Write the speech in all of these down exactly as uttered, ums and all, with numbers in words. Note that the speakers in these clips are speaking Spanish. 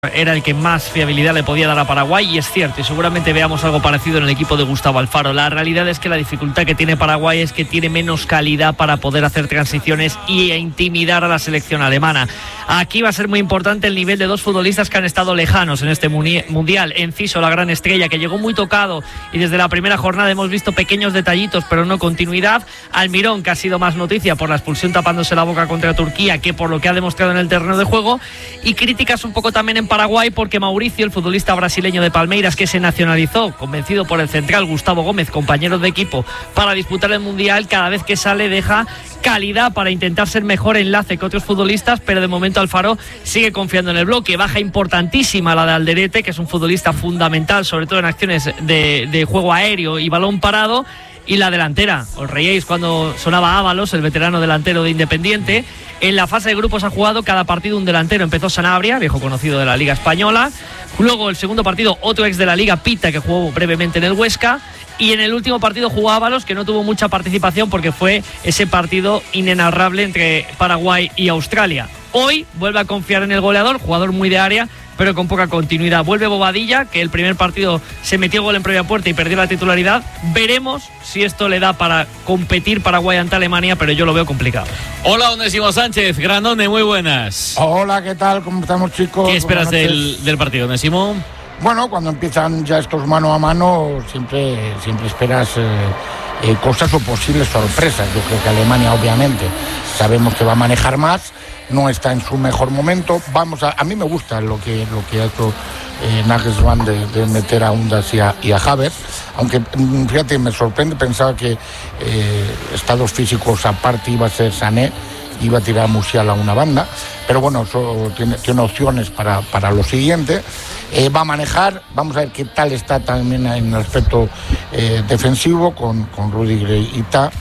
era el que más fiabilidad le podía dar a Paraguay, y es cierto, y seguramente veamos algo parecido en el equipo de Gustavo Alfaro. La realidad es que la dificultad que tiene Paraguay es que tiene menos calidad para poder hacer transiciones y intimidar a la selección alemana. Aquí va a ser muy importante el nivel de dos futbolistas que han estado lejanos en este mundial. Enciso, la gran estrella, que llegó muy tocado y desde la primera jornada hemos visto pequeños detallitos pero no continuidad. Almirón, que ha sido más noticia por la expulsión tapándose la boca contra Turquía que por lo que ha demostrado en el terreno de juego, y críticas un poco también en Paraguay porque Mauricio, el futbolista brasileño de Palmeiras que se nacionalizó, convencido por el central Gustavo Gómez, compañero de equipo, para disputar el mundial, cada vez que sale deja calidad para intentar ser mejor enlace que otros futbolistas, pero de momento Alfaro sigue confiando en el bloque. Baja importantísima la de Alderete, que es un futbolista fundamental, sobre todo en acciones de, de juego aéreo y balón parado. Y la delantera, os reíais cuando sonaba Ábalos, el veterano delantero de Independiente. En la fase de grupos ha jugado cada partido un delantero. Empezó Sanabria, viejo conocido de la Liga Española. Luego el segundo partido, otro ex de la Liga, Pita, que jugó brevemente en el Huesca. Y en el último partido jugó Ábalos, que no tuvo mucha participación porque fue ese partido inenarrable entre Paraguay y Australia. Hoy vuelve a confiar en el goleador, jugador muy de área, pero con poca continuidad. Vuelve Bobadilla, que el primer partido se metió gol en previa puerta y perdió la titularidad. Veremos si esto le da para competir Paraguay ante Alemania, pero yo lo veo complicado. Hola, Onésimo Sánchez, Granone, muy buenas. Hola, ¿qué tal? ¿Cómo estamos, chicos? ¿Qué esperas del, del partido, Onésimo? Bueno, cuando empiezan ya estos mano a mano, siempre, siempre esperas eh, eh, cosas o posibles sorpresas. Yo creo que Alemania, obviamente, sabemos que va a manejar más, no está en su mejor momento. Vamos a, a mí me gusta lo que, lo que ha hecho eh, Nagelsmann de, de meter a Undas y a, y a Havertz, aunque fíjate, me sorprende, pensaba que eh, estados físicos aparte iba a ser Sané, iba a tirar a Musiala a una banda, pero bueno, eso tiene, tiene opciones para, para lo siguiente. Eh, va a manejar, vamos a ver qué tal está también en el aspecto eh, defensivo con, con Rudiger y Ta.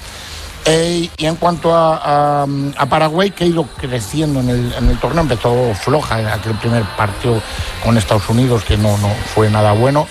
Eh, y en cuanto a, a, a Paraguay, que ha ido creciendo en el, en el torneo, empezó floja en aquel primer partido con Estados Unidos, que no, no fue nada bueno.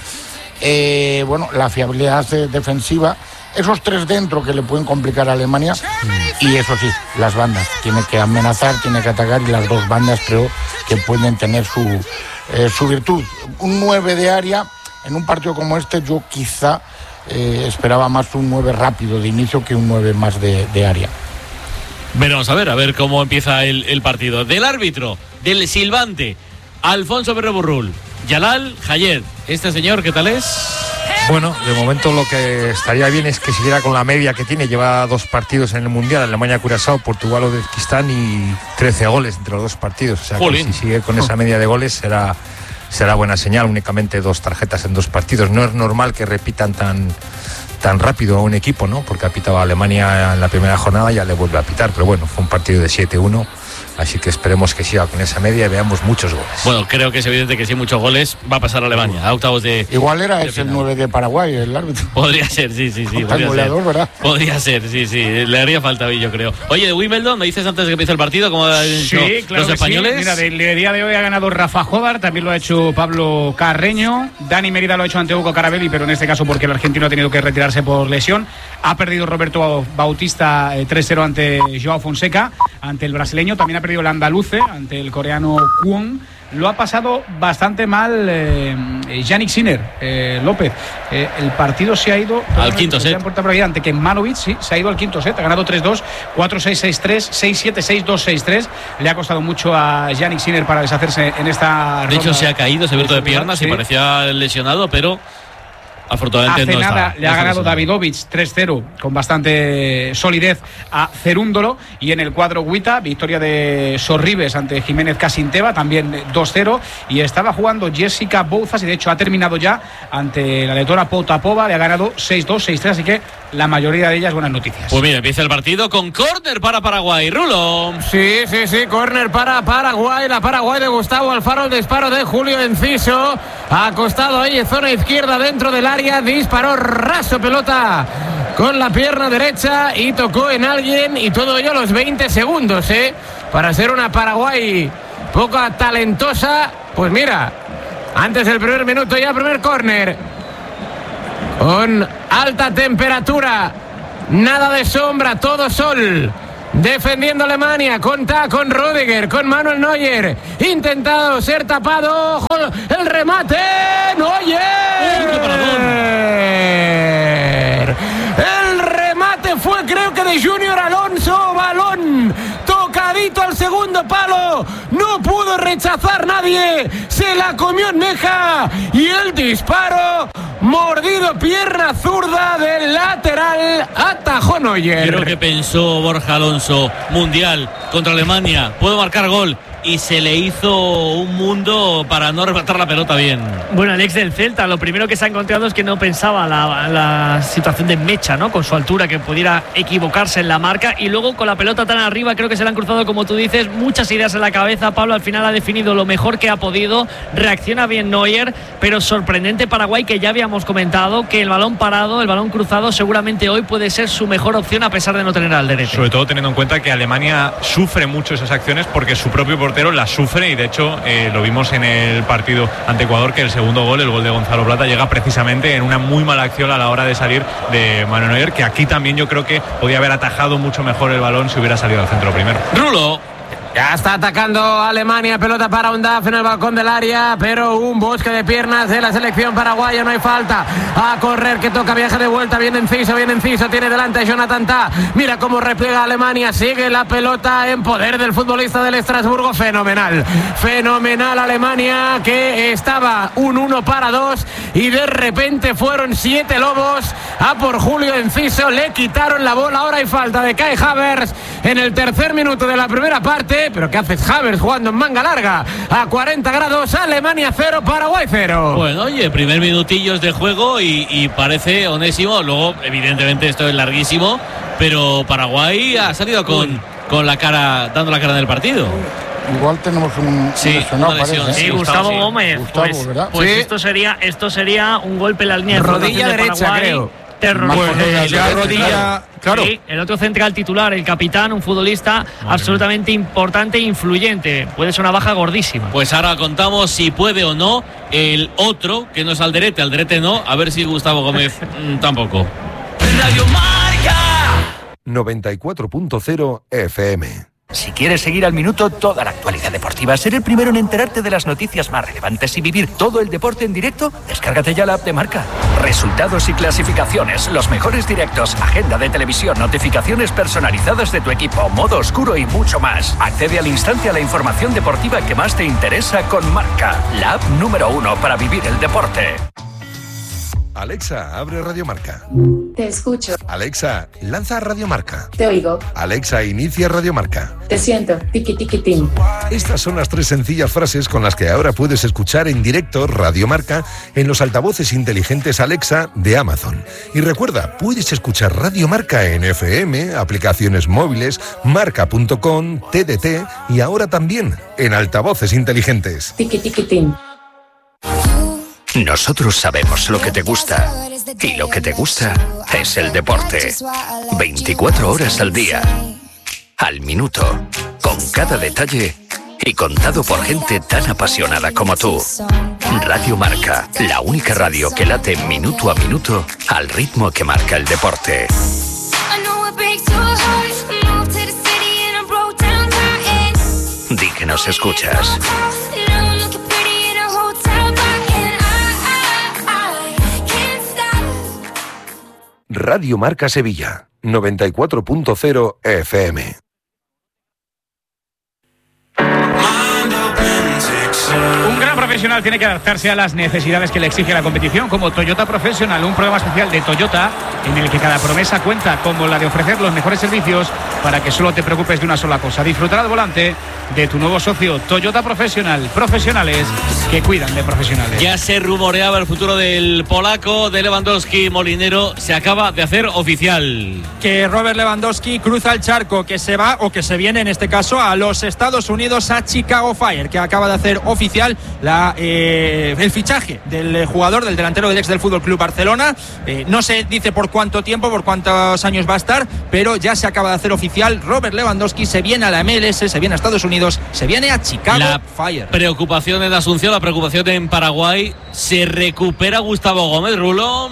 Eh, bueno, la fiabilidad defensiva, esos tres dentro que le pueden complicar a Alemania, y eso sí, las bandas, tiene que amenazar, tiene que atacar, y las dos bandas creo que pueden tener su, eh, su virtud. Un nueve de área, en un partido como este yo quizá eh, esperaba más un nueve rápido de inicio que un nueve más de, de área. Veremos a ver, a ver cómo empieza el, el partido. Del árbitro, del silbante, Alfonso Berro Burrul, Yalal Hayed. Este señor, ¿qué tal es? Bueno, de momento lo que estaría bien es que siguiera con la media que tiene. Lleva dos partidos en el Mundial, Alemania, Curazao, Portugal, Uzbekistán, y trece goles entre los dos partidos. O sea, que si sigue con esa media de goles será, será buena señal. Únicamente dos tarjetas en dos partidos. No es normal que repitan tan, tan rápido a un equipo, ¿no? Porque ha pitado a Alemania en la primera jornada, ya le vuelve a pitar. Pero bueno, fue un partido de siete uno. Así que esperemos que siga con esa media y veamos muchos goles. Bueno, creo que es evidente que si hay muchos goles va a pasar a Alemania a octavos de... Igual era ese el nueve de Paraguay, el árbitro. Podría ser, sí, sí, sí. Podría goleador, ser. ¿verdad? Podría ser, sí, sí. Le haría falta a yo creo. Oye, de Wimbledon, ¿me dices antes de que empiece el partido cómo han sí, hecho claro los españoles? Sí. Mira, del día de hoy ha ganado Rafa Jovar, también lo ha hecho Pablo Carreño. Dani Mérida lo ha hecho ante Hugo Carabelli, pero en este caso porque el argentino ha tenido que retirarse por lesión. Ha perdido Roberto Bautista eh, tres cero ante Joao Fonseca, ante el brasileño. También ha perdido el andaluce ante el coreano Kwon. Lo ha pasado bastante mal eh, Yannick Sinner, eh, López. Eh, el partido se ha ido al quinto set. Ante Kecmanovic, sí, se ha ido al quinto set. Ha ganado tres dos, cuatro seis, seis tres, seis siete, seis dos, seis tres. Le ha costado mucho a Yannick Sinner para deshacerse en esta De hecho, se ha caído, se ha abierto de piernas, sí. Y parecía lesionado, pero... afortunadamente Hace no nada está, le ha no ganado está. Davidovich tres cero con bastante solidez a Cerúndolo. Y en el cuadro Guita, victoria de Sorribes ante Jiménez Casinteva, también dos cero. Y estaba jugando Jessica Bouzas y de hecho ha terminado ya ante la letona Potapova. Le ha ganado seis dos, seis tres, así que la mayoría de ellas buenas noticias. Pues mira, empieza el partido con córner para Paraguay. Rulo. Sí, sí, sí, córner para Paraguay. La Paraguay de Gustavo Alfaro, el disparo de Julio Enciso. Acostado ahí en zona izquierda dentro del área. Disparó raso pelota con la pierna derecha y tocó en alguien, y todo ello a los veinte segundos, ¿eh? Para ser una Paraguay poca talentosa. Pues mira, antes del primer minuto ya primer córner. Con alta temperatura, nada de sombra, todo sol. defendiendo Alemania, con Ta, con Rüdiger, con Manuel Neuer, intentado ser tapado, ojo, el remate, Neuer, el remate fue creo que de Junior Alonso, balón tocadito al segundo palo, no pudo rechazar nadie, se la comió en Meja y el disparo, mordido pierna zurda del lateral, atajó Neuer. Creo que pensó Borja Alonso, mundial contra Alemania, puedo marcar gol, y se le hizo un mundo para no rematar la pelota bien. Bueno, el ex del Celta, lo primero que se ha encontrado es que no pensaba la, la situación de Mecha, ¿no? Con su altura, que pudiera equivocarse en la marca, y luego con la pelota tan arriba creo que se le han cruzado, como tú dices, muchas ideas en la cabeza. Pablo al final ha definido lo mejor que ha podido, reacciona bien Neuer, pero sorprendente Paraguay, que ya habíamos comentado que el balón parado, el balón cruzado seguramente hoy puede ser su mejor opción a pesar de no tener al derecho. Sobre todo teniendo en cuenta que Alemania sufre mucho esas acciones porque su propio portero la sufre, y de hecho eh, lo vimos en el partido ante Ecuador, que el segundo gol, el gol de Gonzalo Plata, llega precisamente en una muy mala acción a la hora de salir de Manuel Neuer, que aquí también yo creo que podía haber atajado mucho mejor el balón si hubiera salido al centro primero. Rulo. Ya está atacando Alemania, pelota para Undaf en el balcón del área, pero un bosque de piernas de la selección paraguaya, no hay falta. A correr, que toca, viaje de vuelta, viene Enciso, viene Enciso, tiene delante a Jonathan Tah. Mira cómo repliega Alemania, sigue la pelota en poder del futbolista del Estrasburgo, fenomenal. Fenomenal Alemania, que estaba un uno para dos y de repente fueron siete lobos a por Julio Enciso, le quitaron la bola, ahora hay falta de Kai Havertz en el tercer minuto de la primera parte. Pero ¿qué haces, Havertz, jugando en manga larga a cuarenta grados? Alemania cero, Paraguay cero. Bueno, oye, primer minutillos de juego y, y parece onésimo. Luego, evidentemente, esto es larguísimo, pero Paraguay ha salido con, con la cara, dando la cara en el partido. Igual tenemos un, sí, un lesionado, una lesión, parece. Sí, sí, Gustavo, Gustavo, sí. Gómez. Gustavo, pues ¿verdad? pues Sí. esto sería esto sería un golpe en la línea de Rodilla flotación de derecha, Paraguay. creo. Terror. Pues, eh, ya rodilla, claro. Sí, el otro central titular, el capitán, un futbolista Madre absolutamente mía. importante e influyente. Puede ser una baja gordísima. Pues ahora contamos si puede o no el otro, que no es Alderete, Alderete no, a ver si Gustavo Gómez mm, tampoco. Radio Marca noventa y cuatro punto cero F M. Si quieres seguir al minuto toda la actualidad deportiva, ser el primero en enterarte de las noticias más relevantes y vivir todo el deporte en directo, descárgate ya la app de Marca. Resultados y clasificaciones, los mejores directos, agenda de televisión, notificaciones personalizadas de tu equipo, modo oscuro y mucho más. Accede al instante a la información deportiva que más te interesa con Marca, la app número uno para vivir el deporte. Alexa, abre Radio Marca. Te escucho. Alexa, lanza Radio Marca. Te oigo. Alexa, inicia Radio Marca. Te siento. Tiki tiki tim. Estas son las tres sencillas frases con las que ahora puedes escuchar en directo Radio Marca en los altavoces inteligentes Alexa de Amazon. Y recuerda, puedes escuchar Radio Marca en F M, aplicaciones móviles, marca punto com, T D T y ahora también en altavoces inteligentes. Tiki tiki tim. Nosotros sabemos lo que te gusta, y lo que te gusta es el deporte. veinticuatro horas al día, al minuto, con cada detalle y contado por gente tan apasionada como tú. Radio Marca, la única radio que late minuto a minuto al ritmo que marca el deporte. Di que nos escuchas. Radio Marca Sevilla, noventa y cuatro punto cero F M. Un gran profesional tiene que adaptarse a las necesidades que le exige la competición, como Toyota Professional, un programa especial de Toyota en el que cada promesa cuenta, como la de ofrecer los mejores servicios para que solo te preocupes de una sola cosa: disfrutar al volante de tu nuevo socio Toyota Professional. Profesionales que cuidan de profesionales. Ya se rumoreaba el futuro del polaco, de Lewandowski. Molinero, se acaba de hacer oficial. Que Robert Lewandowski cruza el charco, que se va o que se viene en este caso a los Estados Unidos, a Chicago Fire, que acaba de hacer oficial la, eh, el fichaje del jugador, del delantero del ex del Fútbol Club Barcelona. Eh, no se dice por cuánto tiempo, por cuántos años va a estar, pero ya se acaba de hacer oficial. Robert Lewandowski se viene a la M L S, se viene a Estados Unidos, se viene a Chicago la Fire. Preocupación en Asunción, la preocupación en Paraguay. ¿Se recupera Gustavo Gómez, Rulón?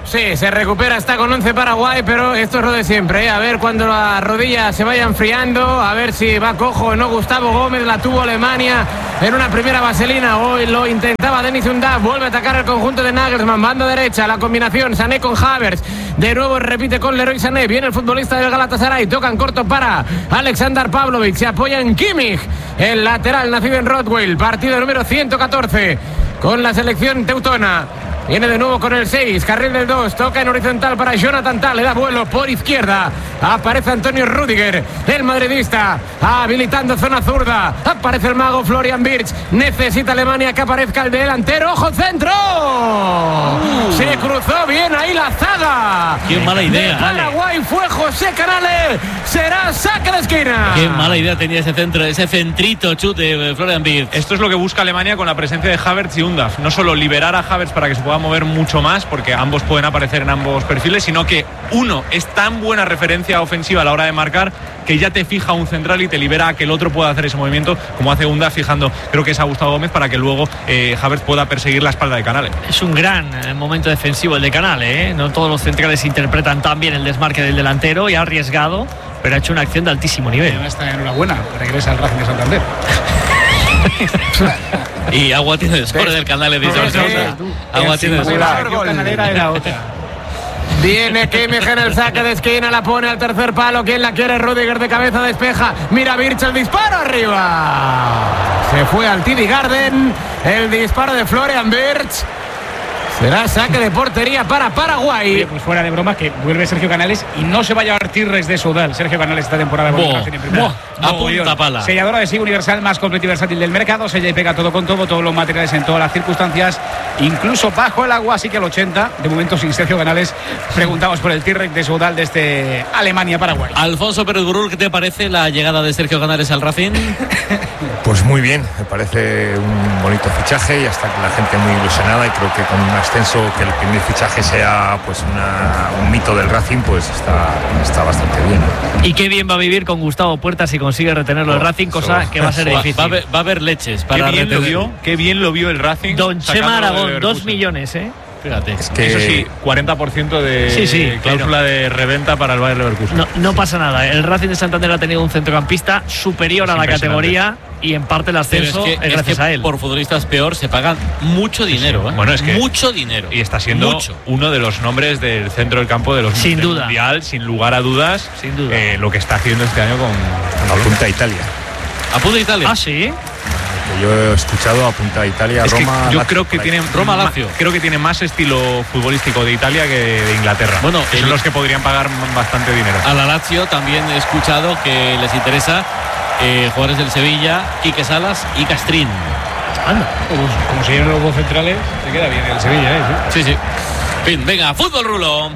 Sí, se recupera, está con once Paraguay, pero esto es lo de siempre, ¿eh? A ver cuando las rodillas se vayan enfriando, a ver si va cojo o no Gustavo Gómez. La tuvo Alemania en una primera vaselina, hoy lo intentaba Denis Undav, vuelve a atacar el conjunto de Nagelsmann, banda derecha, la combinación Sané con Havertz, de nuevo repite con Leroy Sané, viene el futbolista del Galatasaray, toca en corto para Aleksandar Pavlovic, se apoya en Kimmich, el lateral nacido en Rottweil, partido número ciento catorce con la selección teutona. Viene de nuevo con el seis, carril del dos, toca en horizontal para Jonathan Tah, le da vuelo por izquierda, aparece Antonio Rüdiger, el madridista, habilitando zona zurda, aparece el mago Florian Wirtz, necesita Alemania que aparezca el delantero, ¡ojo centro! Uh. Se cruzó bien ahí la zaga. Qué mala idea. De Paraguay fue José Canales, será saque de esquina. Qué mala idea tenía ese centro, ese centrito chute de Florian Wirtz. Esto es lo que busca Alemania con la presencia de Havertz y Undav, no solo liberar a Havertz para que se pueda mover mucho más, porque ambos pueden aparecer en ambos perfiles, sino que uno es tan buena referencia ofensiva a la hora de marcar que ya te fija un central y te libera a que el otro pueda hacer ese movimiento, como hace Undav fijando, creo que es a Gustavo Gómez, para que luego eh, Havertz pueda perseguir la espalda de Canales. Es un gran eh, momento defensivo el de Canales, ¿eh? No todos los centrales interpretan tan bien el desmarque del delantero y ha arriesgado, pero ha hecho una acción de altísimo nivel. Y está enhorabuena, regresa al Racing de Santander. Y agua tiene de score del Canales de Isabel Sousa. Agua tiene de score. Viene Kimmich en el saque de esquina, la pone al tercer palo. ¿Quién la quiere? Rüdiger de cabeza, despeja. Mira Wirtz, el disparo arriba. Se fue al T D Garden. El disparo de Florian Wirtz. Será saque de portería para Paraguay. Oye, pues fuera de bromas, que vuelve Sergio Canales y no se va a llevar T-Rex de Sudal. Sergio Canales esta temporada. Bo, bo, a punta pala. Selladora de SIG Universal, más completa y versátil del mercado. Sella y pega todo con todo, todos los materiales en todas las circunstancias, incluso bajo el agua. Así que al ochenta, de momento sin Sergio Canales, preguntamos por el T-Rex de Sudal de este Alemania-Paraguay. Alfonso Pérez Burul, ¿qué te parece la llegada de Sergio Canales al Racing? Pues muy bien, me parece un bonito fichaje y hasta la gente muy ilusionada, y creo que con un ascenso, que el primer fichaje sea pues una, un mito del Racing, pues está, está bastante bien. Y qué bien va a vivir con Gustavo Puerta si consigue retenerlo el Racing, cosa eso, que va a ser difícil. Va a, haber, va a haber leches para qué bien retener. Lo vio, qué bien lo vio el Racing. Don Chema Aragón, dos millones, ¿eh? Fíjate. Es que eso sí, cuarenta por ciento de sí, sí, cláusula pero de reventa para el Bayer Leverkusen. No, no pasa nada. El Racing de Santander ha tenido un centrocampista superior a la categoría y en parte el ascenso es, que, es gracias es que a él. Por futbolistas peor se pagan mucho dinero. Sí, sí. ¿eh? Bueno, es que mucho dinero. Y está siendo mucho. uno de los nombres del centro del campo de los sin del duda. Mundial, sin lugar a dudas. Sin duda. Eh, lo que está haciendo este año con, con Apunta Italia. Apunta Italia. Ah, sí. Yo he escuchado Apunta Italia, es Roma. Que yo Lazio, creo que tiene Roma Lazio. Creo que tiene más estilo futbolístico de Italia que de Inglaterra. Bueno, que son los que podrían pagar bastante dinero. A la Lazio también he escuchado que les interesa eh, jugadores del Sevilla, Quique Salas y Castrín. Anda, como, como se llevan los dos centrales, se queda bien el Sevilla, ¿eh? Sí, sí. Fin, venga, fútbol rulo.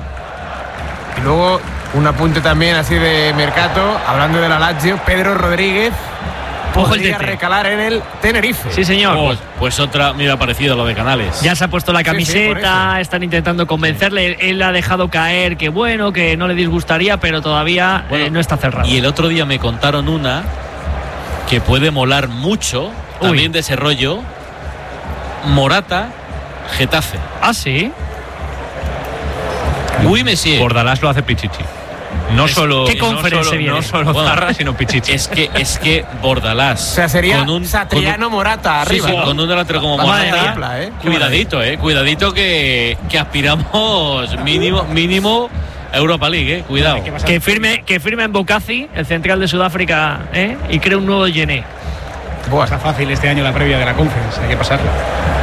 Y luego un apunte también así de mercado, hablando de la Lazio, Pedro Rodríguez podría recalar en el Tenerife. Sí, señor. Oh, pues otra, mira, parecido a lo de Canales. Ya se ha puesto la camiseta, sí, sí, están intentando convencerle. Él ha dejado caer que bueno, que no le disgustaría, pero todavía bueno, eh, no está cerrado. Y el otro día me contaron una que puede molar mucho, Uy. también de ese rollo. Morata, Getafe. Ah, sí. Oui, monsieur. Bordalás lo hace Pichichi. No es, solo, ¿Qué conferencia no solo, no solo bueno, Zarra, sino Pichichi. Es que, es que Bordalás. O sea, sería con un Satriano con un, Morata arriba. Sí, sí, ¿no? Con un delantero como Morata. Dipla, ¿eh? Cuidadito, eh. Cuidadito que, que aspiramos mínimo, mínimo Europa League, eh. Cuidado. Que firme, que firme en Bocazzi, el central de Sudáfrica, eh, y cree un nuevo Yené. Buah, está fácil este año la previa de la Conference, hay que pasarla.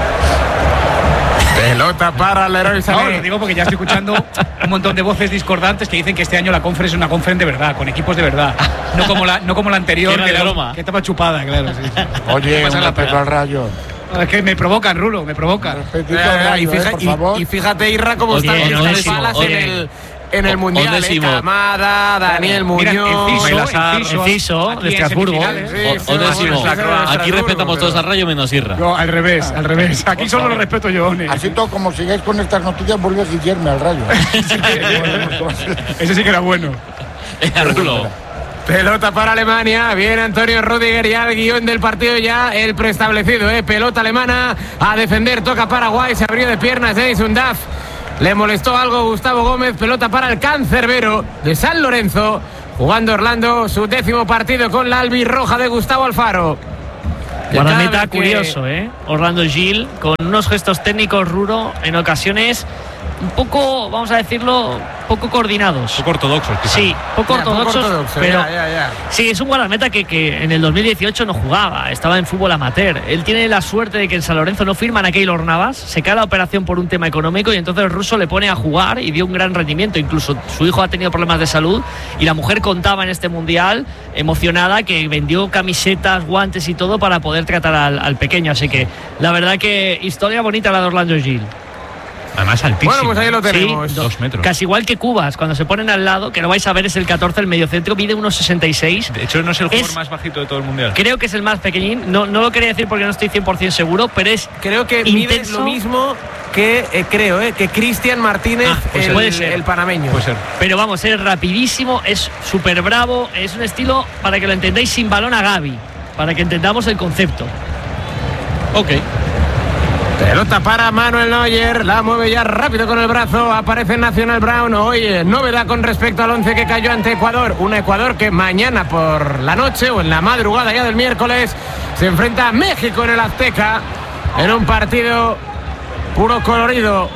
Pelota para Leroy Sané. No, lo digo porque ya estoy escuchando un montón de voces discordantes que dicen que este año la Conference es una Conference de verdad, con equipos de verdad. No como la, no como la anterior, que, que, broma. que estaba chupada, claro. Sí. Oye, un respeto al Rayo. Es que me provocan, Rulo, me provocan. Eh, rayo, y, fija, eh, por favor. Y, y fíjate, Irra, cómo oye, están no, las palas en el... En el Mundial, Onésimo. eh, Camada, Daniel Muñoz, el Ciso de Estrasburgo. Onésimo, aquí respetamos todos al Rayo menos Irra. No, al revés, al revés. Aquí solo lo respeto yo, One. Así todo, como sigáis con estas noticias, vuelve a Guillermo al Rayo. Ese sí que era bueno. Rulo. Pelota para Alemania, viene Antonio Rüdiger ya el guión del partido, ya el preestablecido, eh. Pelota alemana a defender, toca Paraguay, se abrió de piernas Denis Undav. Le molestó algo Gustavo Gómez. Pelota para el cancerbero de San Lorenzo. Jugando Orlando su décimo partido con la albirroja de Gustavo Alfaro. Guardameta que... curioso, ¿eh? Orlando Gil, con unos gestos técnicos, Ruro, en ocasiones un poco, vamos a decirlo, poco coordinados. Poco ortodoxos, quizás. Sí, poco ya, ortodoxos, poco ortodoxo, pero ya, ya, ya. sí, es un guardameta que, que en el dos mil dieciocho no jugaba, estaba en fútbol amateur. Él tiene la suerte de que en San Lorenzo no firman a Keylor Navas, se cae la operación por un tema económico y entonces el ruso le pone a jugar y dio un gran rendimiento. Incluso su hijo ha tenido problemas de salud y la mujer contaba en este mundial, emocionada, que vendió camisetas, guantes y todo para poder tratar al, al pequeño. Así que la verdad que historia bonita la de Orlando Gil. Además altísimo. Bueno, pues ahí lo tenemos. Sí, dos metros. Casi igual que Cubas, cuando se ponen al lado, que lo vais a ver, es el catorce, el mediocentro, mide uno sesenta y seis. De hecho, no es el jugador Es- más bajito de todo el mundial. Creo que es el más pequeñín, no, no lo quería decir porque no estoy cien por ciento seguro, pero es Creo que intenso. mide lo mismo que, eh, creo, eh, que Cristian Martínez, Ah, pues el, puede ser. el panameño. Puede ser. Pero vamos, es rapidísimo, es súper bravo, es un estilo, para que lo entendáis, sin balón a Gavi, para que entendamos el concepto. Ok. Pelota para Manuel Neuer, la mueve ya rápido con el brazo, aparece Nacional Brown. Oye, novedad con respecto al once que cayó ante Ecuador, un Ecuador que mañana por la noche o en la madrugada ya del miércoles se enfrenta a México en el Azteca en un partido puro colorido,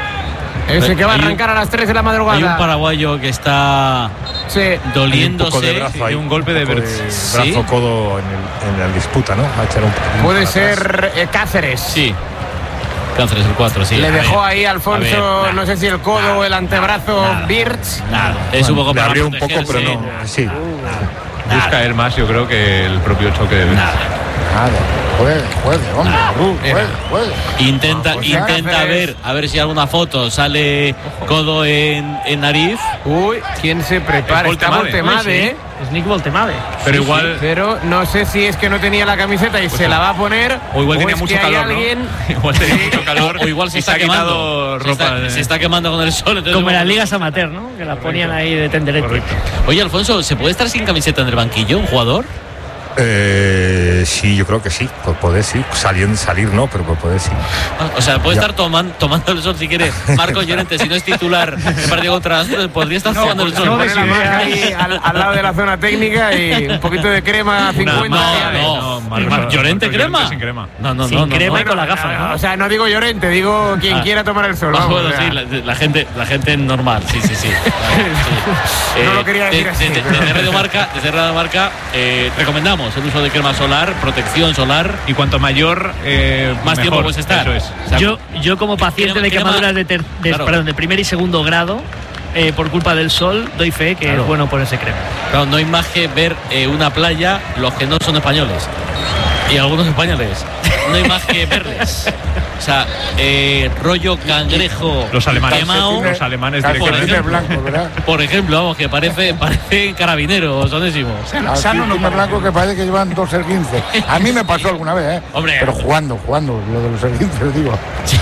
ese que va a Hay un- arrancar a las tres de la madrugada. Hay un paraguayo que está Sí. doliéndose. Un poco de brazo, Sí, hay un golpe de poco Bertz. ¿Sí? brazo codo en, el- en la disputa, ¿no? Va a echar un poquito Puede para atrás. ser eh, Cáceres. Sí. Cáceres el cuatro, sí. Le A dejó ver, ahí a Alfonso, ver, no sé si el codo o el antebrazo nada, Birch. Nada, es un poco Le para abrió un poco, pero protegerse. no. Sí. Busca él más, yo creo, que el propio choque de Bertz. Nada. Nada, juegue, juegue, hombre, Ru, juegue, juegue. Intenta, pues ya, intenta Cáceres. ver, a ver si alguna foto sale codo en, en nariz. Uy, ¿quién se prepara? Es Está Voltemade. Voltemade, ¿eh? Es Nick Voltemade. Pero Sí, igual. sí, pero no sé si es que no tenía la camiseta y se la va a poner. O igual tenía es mucho que hay calor, ¿no? alguien... Igual tenía mucho calor. O igual se y está ha quemando. quitado Se ropa. está, de- se está quemando con el sol. entonces Como en las bueno. ligas amateur, ¿no? Que la ponían ahí de tenderete. Correcto. Oye, Alfonso, ¿se puede estar sin camiseta en el banquillo un jugador? Eh, sí, yo creo que sí. Por poder sí. Salir, salir no, pero por poder sí. Ah, O sea, puede Ya. estar toman- tomando el sol si quiere. Marcos Llorente, si no es titular en partido contra Astros, podría estar tomando el sol. No, pone la marca ahí al, al lado de la zona técnica y un poquito de crema No, cincuenta. no, no. No, Marcos- Mar- ¿Llorente Marcos crema? sin crema. No, no, Sin no. no, crema y no. con la gafa, ¿no? O sea, no digo Llorente, digo quien Ah. quiera tomar el sol. Ah, vamos, bueno, o sea. sí, la, la gente, la gente normal, sí, sí, sí. Sí. No lo quería decir de- así. de- de- Desde Radio Marca, desde Radio Marca eh, recomendamos el uso de crema solar, protección solar. Y cuanto mayor, eh, Más mejor. tiempo puedes estar. Eso es. O sea, Yo, yo como paciente de crema- quemaduras de, ter- de- Claro. perdón, de primer y segundo grado, eh, por culpa del sol, doy fe que Claro. es bueno ponerse crema. Claro, no hay más que ver eh, una playa los que no son españoles. Y algunos españoles. No hay más que verles. O sea, eh, rollo cangrejo. Los alemanes. quemado, Los alemanes Calcetines directamente. blancos, ¿verdad? por ejemplo, vamos, que parece, parece carabineros, sonésimos. Calcetines blancos que parece que llevan dos el quince. A mí me pasó alguna vez, ¿eh? Hombre. Pero jugando, jugando, lo de los el quince, digo.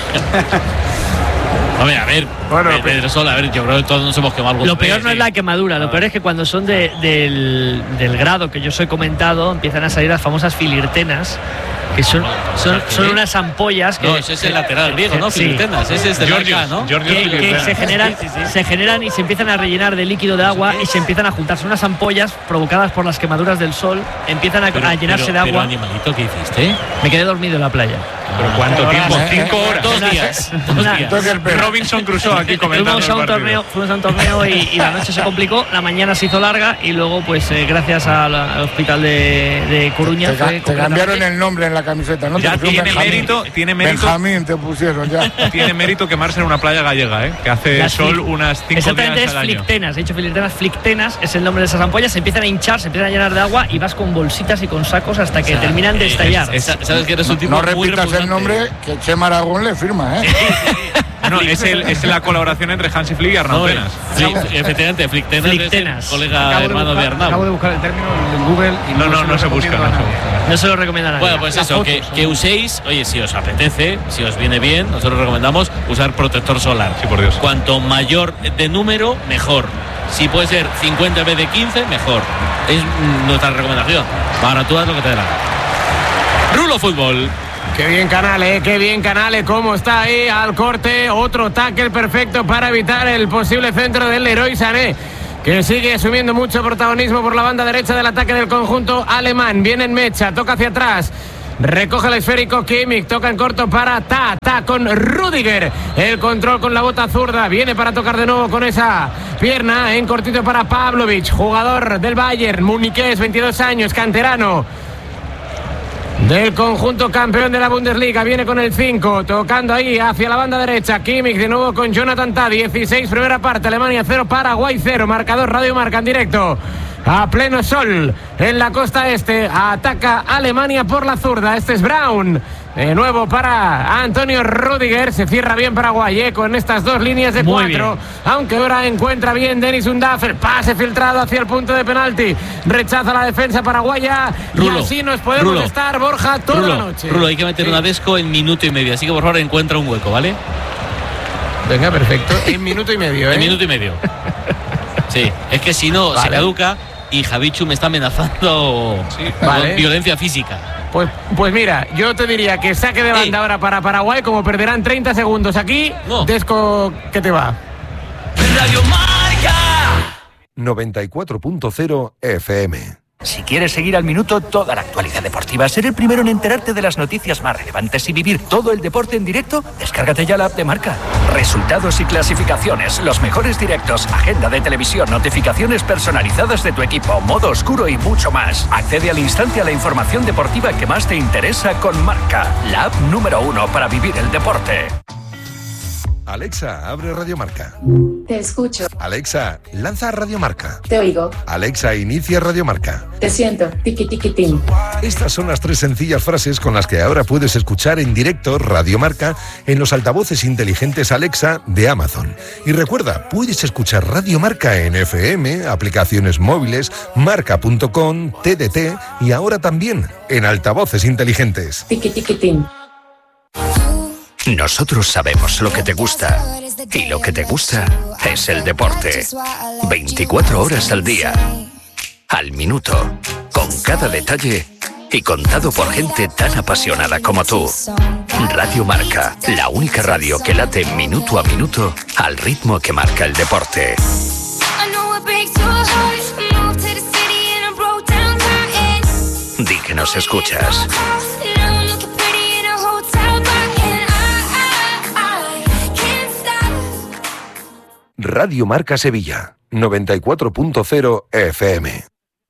Hombre, a ver, Bueno, eh, Pedro Sol, a ver, yo creo que todos nos hemos quemado algo. Lo peor no es la quemadura, lo peor es que cuando son de- del, del grado que yo os he comentado, empiezan a salir las famosas filirtenas, que son, son, son unas ampollas que, No, ese es el lateral griego, ¿no? Sí. Filirtenas, ese es de Georgios, marca, ¿no? Georgios que, que Filirtenas. se generan, se generan y se empiezan a rellenar de líquido de agua y se empiezan a juntarse unas ampollas provocadas por las quemaduras del sol, empiezan a, Pero- a llenarse pero- de pero, agua. animalito, ¿qué hiciste? Me quedé dormido en la playa. ¿Pero cuánto tiempo? horas, ¿eh? Cinco horas. Dos días. Dos Una- días. Entonces el perro. Robinson Crusoe aquí comentando Fuimos a el un partido. torneo, fuimos a un torneo y, y la noche se complicó, la mañana se hizo larga y luego pues eh, gracias al, al hospital de, de Coruña Te, fue ca- te completamente- cambiaron el nombre en la camiseta, ¿no? Ya Te pusieron tiene Benjamín. mérito, tiene mérito, Benjamín te pusieron ya. tiene mérito quemarse en una playa gallega, ¿eh? Que hace Las sol flic- unas cinco Exactamente, días es al año. flictenas, he dicho filirtenas, flictenas es el nombre de esas ampollas, se empiezan a hinchar, se empiezan a llenar de agua y vas con bolsitas y con sacos hasta que O sea, terminan de eh, estallar. es- es- Sabes que eres un tipo No muy repitas repugnante. el nombre que Chema Aragón le firma, ¿eh? No, es, el, es la colaboración entre Hansi Flick y Arnau No, Penas. Flic- efectivamente, Flictenas, Flictenas. es el colega Acabo de hermano de, buscar- Acabo de Arnau. buscar el término en Google y No, no, lo no se busca, recomiendo a no se nadie. busca. No se lo recomiendo a nadie. Bueno, pues Las eso, que, fotos, que ¿no? uséis, oye, si os apetece, si os viene bien, nosotros recomendamos usar protector solar. Sí, por Dios. Cuanto mayor de número, mejor. Si puede ser cincuenta en vez de quince, mejor. Es mm, nuestra recomendación. Ahora tú haz lo que te dé la gana. Rulo Fútbol. Qué bien Canales, qué bien Canales, cómo está ahí al corte, otro tackle perfecto para evitar el posible centro del Leroy Sané, que sigue asumiendo mucho protagonismo por la banda derecha del ataque del conjunto alemán. Viene en mecha, toca hacia atrás, recoge el esférico Kimmich, toca en corto para Ta, Ta con Rüdiger, el control con la bota zurda, viene para tocar de nuevo con esa pierna, en cortito para Pavlovic, jugador del Bayern, muniqués, veintidós años, canterano del conjunto campeón de la Bundesliga. Viene con el cinco, tocando ahí hacia la banda derecha. Kimmich de nuevo con Jonathan Tah. dieciséis primera parte, Alemania cero, Paraguay cero. Marcador Radio Marca en directo a pleno sol en la costa este. Ataca Alemania por la zurda. Este es Braun. De nuevo para Antonio Rüdiger. Se cierra bien Paraguay, ¿eh? Con estas dos líneas de Muy cuatro. bien. Aunque ahora encuentra bien Denis Undaff. El pase filtrado hacia el punto de penalti. Rechaza la defensa paraguaya. Rulo, y así nos podemos Rulo, estar, Borja, toda Rulo, la noche. Rulo, hay que meter Sí. una desco en minuto y medio. Así que por favor encuentra un hueco, ¿vale? Venga, perfecto. En minuto y medio, ¿eh? En minuto y medio. Sí, es que si no Vale. se caduca y Javichu me está amenazando con Vale. violencia física. Pues, pues mira, yo te diría que saque de banda Ey. ahora para Paraguay, como perderán treinta segundos aquí. No. Desco, ¿qué te va? Radio Marca. noventa y cuatro punto cero F M. Si quieres seguir al minuto toda la actualidad deportiva, ser el primero en enterarte de las noticias más relevantes y vivir todo el deporte en directo, descárgate ya la app de Marca. Resultados y clasificaciones, los mejores directos, agenda de televisión, notificaciones personalizadas de tu equipo, modo oscuro y mucho más. Accede al instante a la información deportiva que más te interesa con Marca, la app número uno para vivir el deporte. Alexa, abre Radio Marca. Te escucho. Alexa, lanza Radio Marca. Te oigo. Alexa, inicia Radio Marca. Te siento. Tiki tiki tim. Estas son las tres sencillas frases con las que ahora puedes escuchar en directo Radio Marca en los altavoces inteligentes Alexa de Amazon. Y recuerda, puedes escuchar Radio Marca en F M, aplicaciones móviles, marca punto com, T D T y ahora también en altavoces inteligentes. Tiki tiki tim. Nosotros sabemos lo que te gusta y lo que te gusta es el deporte. veinticuatro horas al día, al minuto, con cada detalle y contado por gente tan apasionada como tú. Radio Marca, la única radio que late minuto a minuto al ritmo que marca el deporte. Di que nos escuchas. Radio Marca Sevilla, noventa y cuatro punto cero F M.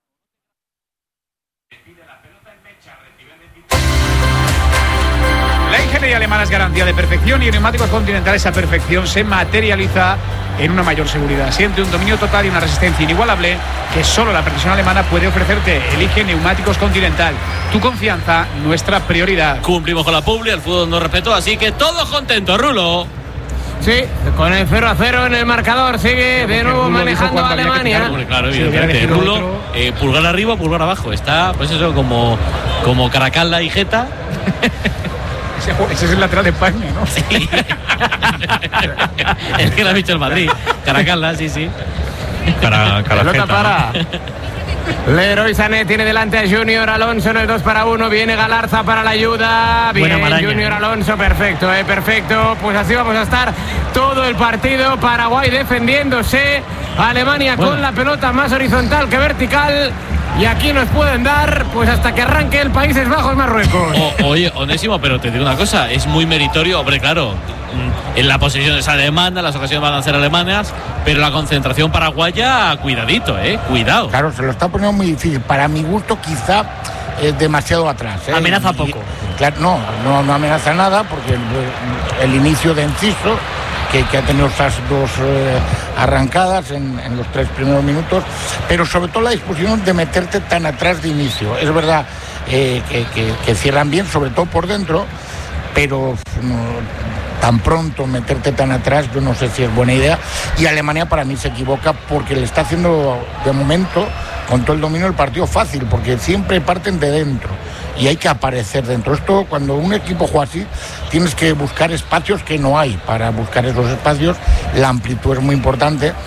La ingeniería alemana es garantía de perfección y en Neumáticos Continental esa perfección se materializa en una mayor seguridad. Siente un dominio total y una resistencia inigualable que solo la precisión alemana puede ofrecerte. Elige Neumáticos Continental. Tu confianza, nuestra prioridad. Cumplimos con la publi, el fútbol nos respetó, así que todos contentos, Rulo. Sí, con el cero a cero en el marcador. Sigue de nuevo manejando a Alemania. Hombre, claro, Sí, evidentemente. hubiera Rulo, elegido eh, pulgar arriba, pulgar abajo. Está, pues eso, como, como Caracalla y Jeta. Ese, ese es el lateral de España, ¿no? Sí. Es que lo ha dicho el Madrid. Caracalla, sí, sí. Cara, Pelota para Leroy Sané, tiene delante a Junior Alonso en el dos para uno. Viene Galarza para la ayuda. Bien, Buena maraña, Junior eh. Alonso, perfecto, eh, perfecto. Pues así vamos a estar todo el partido. Paraguay defendiéndose. Alemania Bueno. con la pelota más horizontal que vertical. Y aquí nos pueden dar, pues hasta que arranque el Países Bajos Marruecos. O- oye, Onésimo, pero te digo una cosa, es muy meritorio, hombre, claro, mm, en la posesión es alemana, las ocasiones van a ser alemanas, pero la concentración paraguaya, cuidadito, eh, cuidado. Claro, se lo está poniendo muy difícil. Para mi gusto, quizá es demasiado atrás. ¿eh? Amenaza Y- poco. Claro, no, no, no amenaza nada porque el, el inicio de Enciso, que, que ha tenido esas dos eh, arrancadas en, en los tres primeros minutos, pero sobre todo la disposición de meterte tan atrás de inicio. Es verdad eh, que, que- que cierran bien, sobre todo por dentro, pero no, tan pronto meterte tan atrás, yo no sé si es buena idea. Y Alemania para mí se equivoca porque le está haciendo de momento, con todo el dominio, el partido fácil, porque siempre parten de dentro y hay que aparecer dentro. Esto, cuando un equipo juega así, tienes que buscar espacios que no hay. Para buscar esos espacios, la amplitud es muy importante.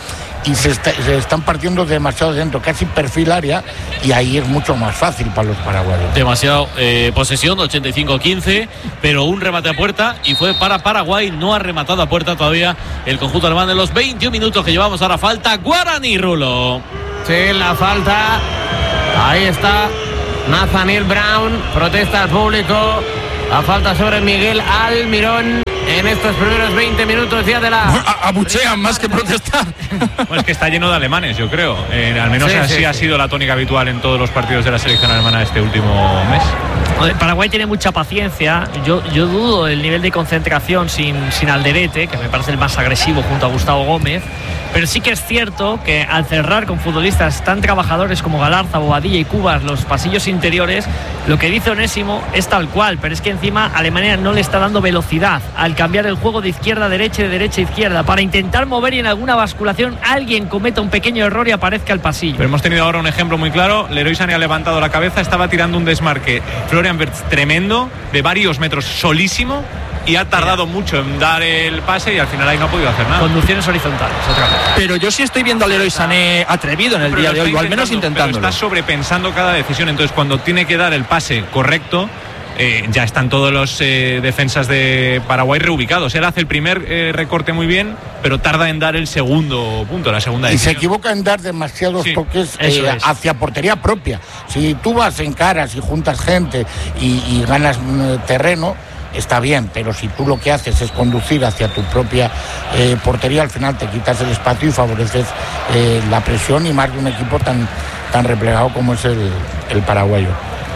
y se, está, se están partiendo demasiado dentro, casi perfil área, y ahí es mucho más fácil para los paraguayos. Demasiado eh, posesión, ochenta y cinco quince, pero un remate a puerta y fue para Paraguay. No ha rematado a puerta todavía el conjunto alemán en los veintiún minutos que llevamos. Ahora falta Guaraní, Rulo. Sí, la falta. Ahí está Nathaniel Brown, protesta al público. La falta sobre Miguel Almirón en estos primeros veinte minutos ya de la... Abuchean más que protestar. Bueno, es que está lleno de alemanes, yo creo. Eh, al menos Sí, así sí, ha sí. sido la tónica habitual en todos los partidos de la selección alemana este último mes. Paraguay tiene mucha paciencia. Yo, yo dudo del nivel de concentración sin, sin Alderete, que me parece el más agresivo junto a Gustavo Gómez. Pero sí que es cierto que al cerrar con futbolistas tan trabajadores como Galarza, Bobadilla y Cubas los pasillos interiores, lo que dice Onésimo es tal cual. Pero es que encima Alemania no le está dando velocidad al cambiar el juego de izquierda a derecha y de derecha a izquierda para intentar mover, y en alguna basculación alguien cometa un pequeño error y aparezca el pasillo. Pero hemos tenido ahora un ejemplo muy claro. Leroy Sané ha levantado la cabeza, estaba tirando un desmarque Florian Wirtz tremendo, de varios metros, solísimo, y ha tardado mucho en dar el pase y al final ahí no ha podido hacer nada. Conducciones horizontales, otra vez. Pero yo sí estoy viendo a Leroy Sané atrevido en el Pero día lo de hoy, está o al menos intentándolo. Pero está sobrepensando cada decisión, entonces cuando tiene que dar el pase correcto, eh, ya están todos los eh, defensas de Paraguay reubicados. Él hace el primer eh, recorte muy bien, pero tarda en dar el segundo punto, la segunda Y decisión. se equivoca en dar demasiados Sí, toques eso eh, es. hacia portería propia. Si tú vas en caras y juntas gente y, y ganas mm, terreno, está bien, pero si tú lo que haces es conducir hacia tu propia eh, portería, al final te quitas el espacio y favoreces eh, la presión, y más de un equipo tan, tan replegado como es el, el paraguayo.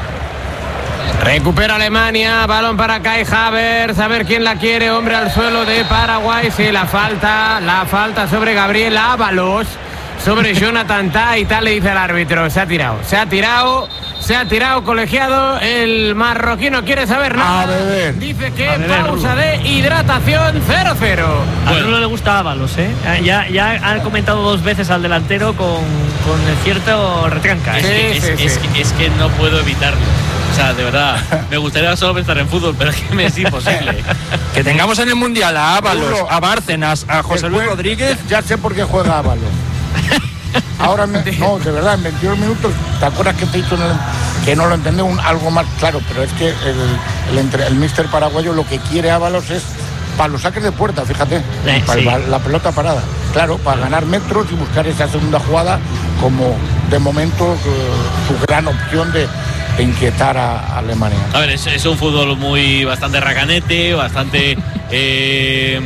Recupera Alemania, balón para Kai Havertz, a ver quién la quiere, hombre al suelo de Paraguay. Sí, la falta, la falta sobre Gabriel Ábalos, sobre Jonathan Tah, y tal le dice al árbitro, se ha tirado, se ha tirado, se ha tirado colegiado, el marroquino quiere saber nada. A beber. Dice que A beber, pausa Rulo. de hidratación cero cero. A Rulo le gusta Ábalos, ¿eh? Ya, ya han comentado dos veces al delantero con, con cierto retranca. Es, ¿eh? que, Sí, es, sí, es sí. que- es que no puedo evitarlo. O sea, de verdad, me gustaría solo pensar en fútbol, pero es que me es imposible. Que tengamos en el Mundial a Ábalos, Rulo. a Bárcenas, a José Luis Después, Rodríguez. Ya sé por qué juega Ábalos. Ahora, me- no, de verdad, en veintidós minutos, ¿te acuerdas que te he dicho en el- que no lo entendí un, algo más claro? Pero es que el, el, entre- el míster paraguayo lo que quiere Ábalos es para los saques de puerta, fíjate, Eh, para sí. la, la pelota parada. Claro, para ganar metros y buscar esa segunda jugada como, de momento, eh, su gran opción de, de inquietar a, a Alemania. A ver, es, es un fútbol muy bastante racanete, bastante eh,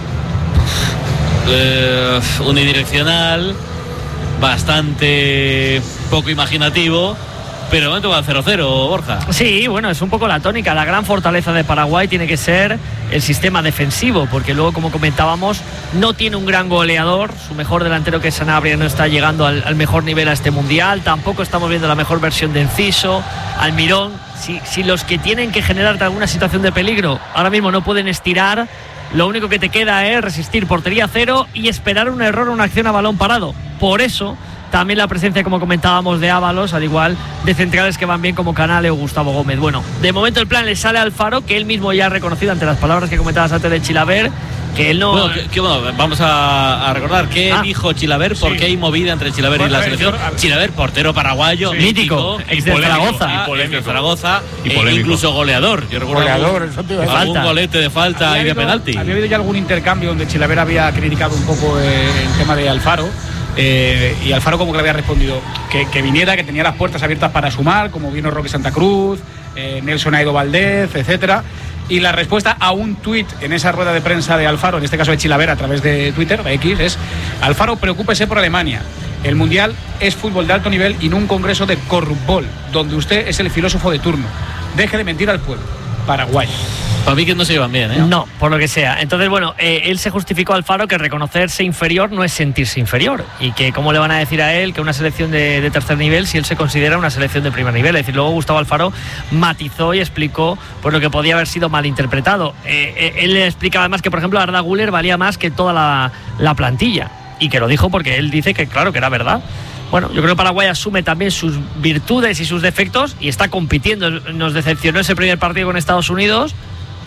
eh, unidireccional, bastante poco imaginativo, pero de momento va al cero cero, Borja. Sí, bueno, es un poco la tónica. La gran fortaleza de Paraguay tiene que ser el sistema defensivo, porque luego, como comentábamos, no tiene un gran goleador. Su mejor delantero, que es Sanabria, no está llegando al, al mejor nivel a este mundial. Tampoco estamos viendo la mejor versión de Enciso, Almirón. Si, si los que tienen que generarte alguna situación de peligro ahora mismo no pueden estirar, lo único que te queda es resistir portería cero y esperar un error o una acción a balón parado. Por eso también la presencia, como comentábamos, de Ábalos, al igual de centrales que van bien como Canale o Gustavo Gómez. Bueno, de momento el plan le sale a Alfaro, que él mismo ya ha reconocido ante las palabras que comentabas antes de Chilaver, que él no... Bueno, que- que, bueno, vamos a, a recordar qué Ah, dijo Chilaver, por sí. qué hay movida entre Chilaver Bueno, y la a ver, selección. yo- a ver. Chilaver, portero paraguayo, Sí. Mítico, ex del polémico, Zaragoza. ah, Y ex polémico. del Zaragoza, Y e polémico. incluso goleador. Yo recuerdo Goleador, algún, eso te iba a decir. algún Falta. golete de falta Había y de habido- penalti. Había habido ya algún intercambio donde Chilaver había criticado un poco eh, el tema de Alfaro. eh, y Alfaro como que le había respondido que, que viniera, que tenía las puertas abiertas para sumar, como vino Roque Santa Cruz, eh, Nelson Aido Valdez, etcétera. Y la respuesta a un tuit en esa rueda de prensa de Alfaro, en este caso de Chilaver a través de Twitter, de X, es: Alfaro, preocúpese por Alemania. El Mundial es fútbol de alto nivel y no un congreso de corrupbol, donde usted es el filósofo de turno. Deje de mentir al pueblo. Paraguay. Para mí que no se llevan bien, ¿eh? No, por lo que sea. Entonces, bueno, eh, él se justificó a Alfaro que reconocerse inferior no es sentirse inferior. Y que cómo le van a decir a él que una selección de, de tercer nivel si él se considera una selección de primer nivel. Es decir, luego Gustavo Alfaro matizó y explicó por lo que podía haber sido malinterpretado. Eh, eh, él le explicaba además que, por ejemplo, Arda Güler valía más que toda la, la plantilla. Y que lo dijo porque él dice que, claro, que era verdad. Bueno, yo creo que Paraguay asume también sus virtudes y sus defectos y está compitiendo. Nos decepcionó ese primer partido con Estados Unidos,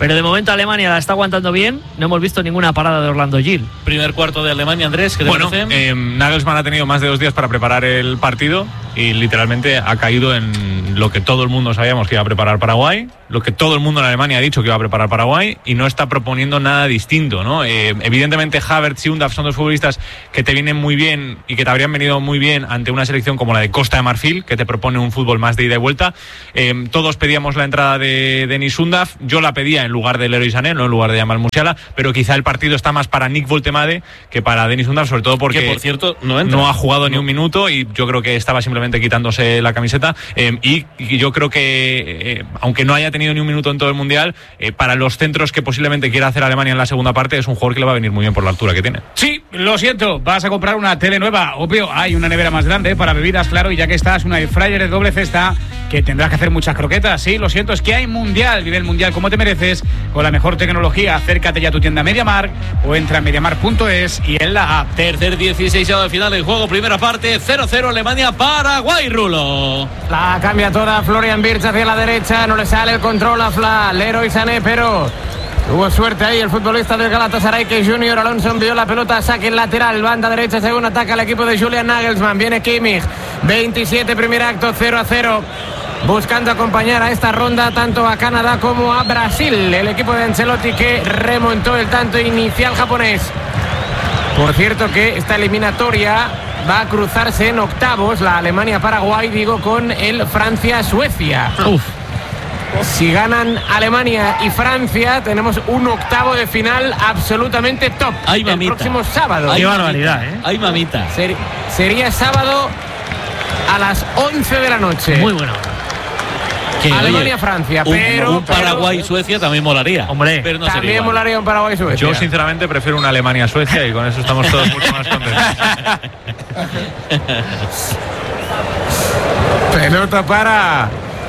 Pero de momento Alemania la está aguantando bien. No hemos visto ninguna parada de Orlando Gil. Primer cuarto de Alemania, Andrés, ¿qué te bueno, parece? Eh, Nagelsmann ha tenido más de dos días para preparar el partido y literalmente ha caído en lo que todo el mundo sabíamos que iba a preparar Paraguay, lo que todo el mundo en Alemania ha dicho que iba a preparar Paraguay, y no está proponiendo nada distinto, ¿no? Eh, evidentemente Havertz y Undav son dos futbolistas que te vienen muy bien y que te habrían venido muy bien ante una selección como la de Costa de Marfil, que te propone un fútbol más de ida y vuelta. Eh, todos pedíamos la entrada de Denis Undav, yo la pedía en lugar de Leroy Sané, no en lugar de Jamal Musiala, pero quizá el partido está más para Nick Voltemade que para Denis Undav, sobre todo porque que, por cierto, no, entra. no ha jugado no. ni un minuto, y yo creo que estaba simplemente quitándose la camiseta, eh, y, y yo creo que eh, aunque no haya tenido ni un minuto en todo el Mundial, eh, para los centros que posiblemente quiera hacer Alemania en la segunda parte, es un jugador que le va a venir muy bien por la altura que tiene. Sí, lo siento, vas a comprar una tele nueva, obvio, hay una nevera más grande para bebidas, claro, y ya que estás, una air fryer de doble cesta, que tendrás que hacer muchas croquetas. Sí, lo siento, es que hay Mundial, vive el Mundial como te mereces, con la mejor tecnología. Acércate ya a tu tienda MediaMarkt o entra en mediamar punto es y en la app. Tercer dieciséis de final del juego, primera parte, cero cero Alemania, Paraguay, Rulo. La cambia toda Florian Wirtz hacia la derecha, no le sale el control a Fla, Leroy Sané, pero tuvo suerte ahí el futbolista del Galatasaray, que Junior Alonso envió la pelota, saque en lateral, banda derecha, según ataca el equipo de Julian Nagelsmann. Viene Kimmich, veintisiete, primer acto, cero a cero. Buscando acompañar a esta ronda tanto a Canadá como a Brasil. El equipo de Ancelotti, que remontó el tanto inicial japonés. Por cierto que esta eliminatoria va a cruzarse en octavos, la Alemania-Paraguay, digo, con el Francia-Suecia. Uf. Si ganan Alemania y Francia, tenemos un octavo de final absolutamente top. Ay, el próximo sábado. Qué barbaridad, ¿eh? Ay, mamita. Ser, sería sábado a las once de la noche. Muy bueno. Alemania-Francia, pero... Un Paraguay-Suecia también molaría. Hombre, pero no también sería molaría un Paraguay-Suecia. Yo sinceramente prefiero una Alemania-Suecia y con eso estamos todos mucho más contentos. Pelota para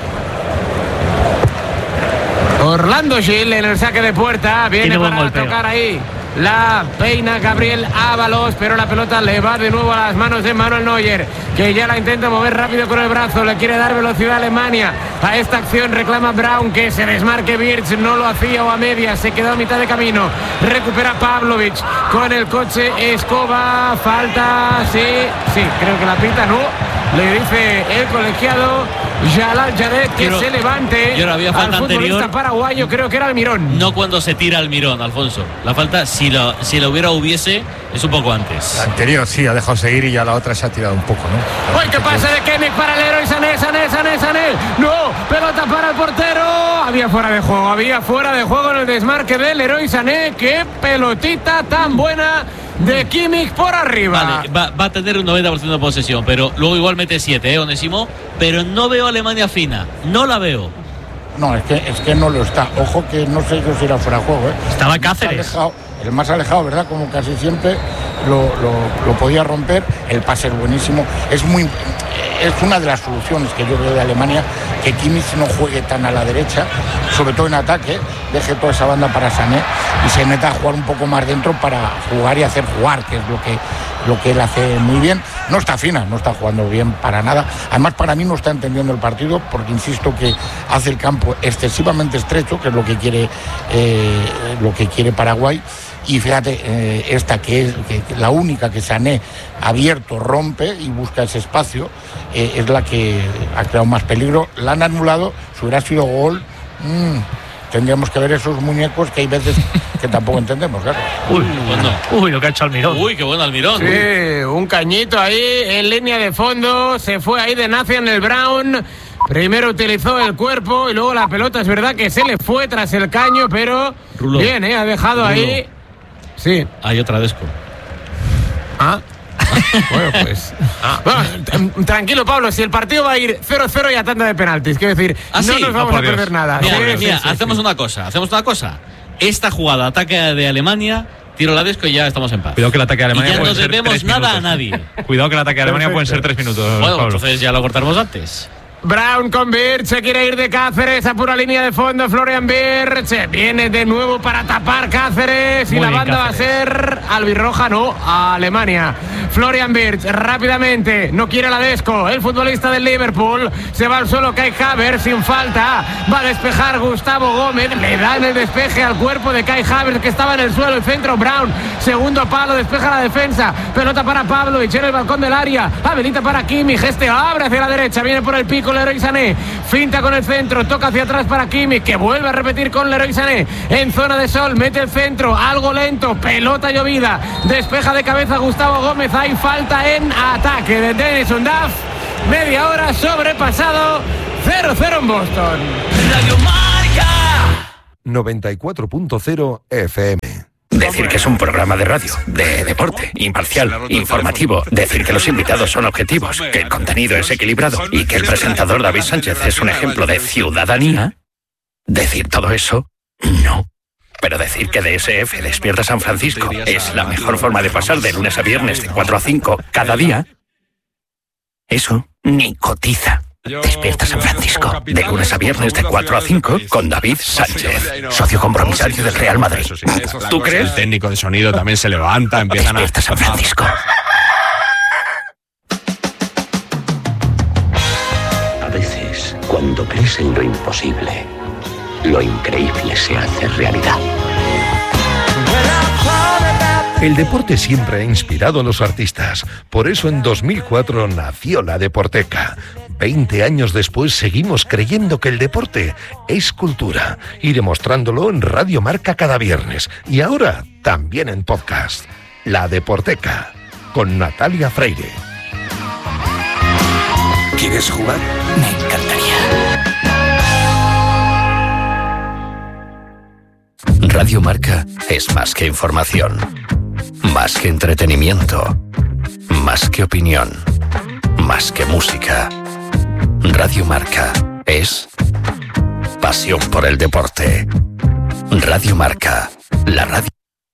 Orlando Gil en el saque de puerta. Viene para tocar ahí. La peina Gabriel Ábalos, pero la pelota le va de nuevo a las manos de Manuel Neuer, que ya la intenta mover rápido con el brazo, le quiere dar velocidad a Alemania. A esta acción reclama Brown, que se desmarque Wirtz, no lo hacía, o a media, se quedó a mitad de camino. Recupera Pavlovic con el coche Escoba, falta, sí, sí, creo que la pita no, le dice el colegiado Jalal Jadet que Pero, se levante. Yo no había falta al futbolista anterior, paraguayo, creo que era Almirón. No cuando se tira Almirón, Alfonso. La falta, si la, si la hubiera hubiese, es un poco antes. La anterior sí, ha dejado seguir, y ya la otra se ha tirado un poco, ¿no? ¡Uy, qué pase de Kimmich para el héroe! Sané, Sané, Sané, Sané. ¡No! Pelota para el portero. Había fuera de juego, había fuera de juego en el desmarque del héroe Sané. ¡Qué pelotita tan buena de Kimmich por arriba! Vale, va, va a tener un noventa por ciento de posesión, pero luego igual mete siete, ¿eh, Onésimo? Pero no veo a Alemania fina, no la veo. No, es que, es que no lo está. Ojo que no sé yo si era fuera de juego, ¿eh? Estaba Cáceres. Alejado, el más alejado, ¿verdad? Como casi siempre lo, lo, lo podía romper. El pase es buenísimo. Es muy, es una de las soluciones que yo veo de Alemania, que Kimmich no juegue tan a la derecha, sobre todo en ataque, deje toda esa banda para Sané y se meta a jugar un poco más dentro para jugar y hacer jugar, que es lo que, lo que él hace muy bien. No está fina, no está jugando bien para nada. Además, para mí no está entendiendo el partido, porque insisto que hace el campo excesivamente estrecho, que es lo que quiere, eh, lo que quiere Paraguay. Y fíjate, eh, esta que es que, que la única que Sané abierto rompe y busca ese espacio, eh, es la que ha creado más peligro. La han anulado, si hubiera sido gol, mmm, tendríamos que ver esos muñecos que hay veces que tampoco entendemos, claro. Uy, bueno. Uy, lo que ha hecho Almirón. Uy, qué bueno Almirón. Sí, Uy. Un cañito ahí en línea de fondo, se fue ahí de Nathan el Brown. Primero utilizó el cuerpo y luego la pelota, es verdad que se le fue tras el caño, pero Rulo. bien, ¿eh? Ha dejado Rulo. ahí. Sí. Hay otra desco. Ah. Bueno, pues. Ah. Bueno, tranquilo, Pablo, si el partido va a ir cero cero y a tanda de penaltis, quiero decir, ¿Ah, no sí? nos vamos Oh, a perder Dios. nada. Mira, Sí, mira, sí, sí, hacemos sí. una cosa, hacemos una cosa. Esta jugada, ataque de Alemania, tiro la desco y ya estamos en paz. Cuidado que el ataque de Alemania y ya puede no ser debemos tres nada minutos. a nadie. Cuidado que el ataque de Alemania pueden ser tres minutos, Bueno, Pablo. entonces ya lo cortaremos antes. Brown con Birch, se quiere ir de Cáceres a pura línea de fondo. Florian Birch viene de nuevo para tapar Cáceres. Muy y la bien, banda Cáceres. va a ser albirroja, no, a Alemania. Florian Birch rápidamente, no quiere la Desco, el futbolista del Liverpool. Se va al suelo Kai Havertz sin falta. Va a despejar Gustavo Gómez. Le dan el despeje al cuerpo de Kai Havertz, que estaba en el suelo. El centro Brown, segundo palo, despeja la defensa. Pelota para Pablo y en el balcón del área. Habilita para Kimmich, este abre hacia la derecha, viene por el pico Leroy Sané, finta con el centro, toca hacia atrás para Kimmich, que vuelve a repetir con Leroy Sané, en zona de sol, mete el centro, algo lento, pelota llovida, despeja de cabeza Gustavo Gómez, hay falta en ataque de Denison Duff, media hora sobrepasado, cero cero en Boston. Radio Marca. noventa y cuatro punto cero F M. Decir que es un programa de radio, de deporte, imparcial, informativo. Decir que los invitados son objetivos, que el contenido es equilibrado y que el presentador David Sánchez es un ejemplo de ciudadanía. Decir todo eso, no. Pero decir que D S F Despierta San Francisco es la mejor forma de pasar de lunes a viernes de cuatro a cinco cada día, eso ni cotiza. Despierta San Francisco, de lunes a viernes de cuatro a cinco con David Sánchez, socio compromisario del Real Madrid. ¿Tú crees? El técnico de sonido también se levanta, empiezan a... Despierta San Francisco. A veces, cuando crees en lo imposible, lo increíble se hace realidad. El deporte siempre ha inspirado a los artistas. Por eso en dos mil cuatro nació la Deporteca. Veinte años después seguimos creyendo que el deporte es cultura y demostrándolo en Radio Marca cada viernes. Y ahora también en podcast. La Deporteca, con Natalia Freire. ¿Quieres jugar? Me encantaría. Radio Marca es más que información, más que entretenimiento, más que opinión, más que música. Radio Marca es pasión por el deporte. Radio Marca, la radio.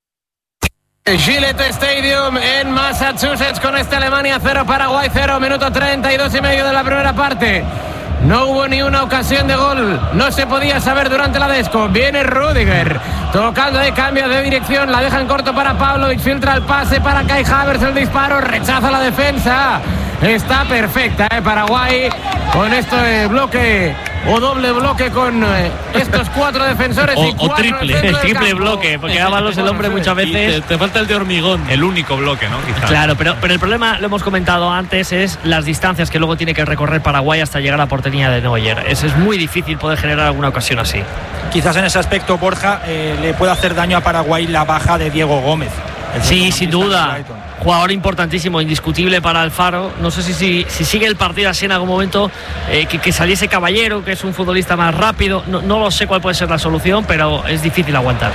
Gillette Stadium en Massachusetts con este Alemania cero, Paraguay cero, minuto treinta y dos y medio de la primera parte. No hubo ni una ocasión de gol, no se podía saber durante la Desco. Viene Rüdiger, tocando de cambio de dirección, la deja en corto para Pavlovic, filtra el pase para Kai Havertz, el disparo, rechaza la defensa. Está perfecta, ¿eh? Paraguay, con este bloque o doble bloque con eh, estos cuatro defensores o, y cuatro o triple, el triple bloque, porque Ábalos el hombre muchas veces te, te falta el de hormigón, el único bloque, ¿no? Quizás. Claro, pero, pero el problema, lo hemos comentado antes, es las distancias que luego tiene que recorrer Paraguay hasta llegar a la portería de Neuer. Es, es muy difícil poder generar alguna ocasión así. Quizás en ese aspecto, Borja, eh, le puede hacer daño a Paraguay la baja de Diego Gómez. Sí, sin duda. Jugador importantísimo, indiscutible para Alfaro. No sé si, si, si sigue el partido así en algún momento, eh, que, que saliese Caballero, que es un futbolista más rápido. No, no lo sé cuál puede ser la solución, pero es difícil aguantar.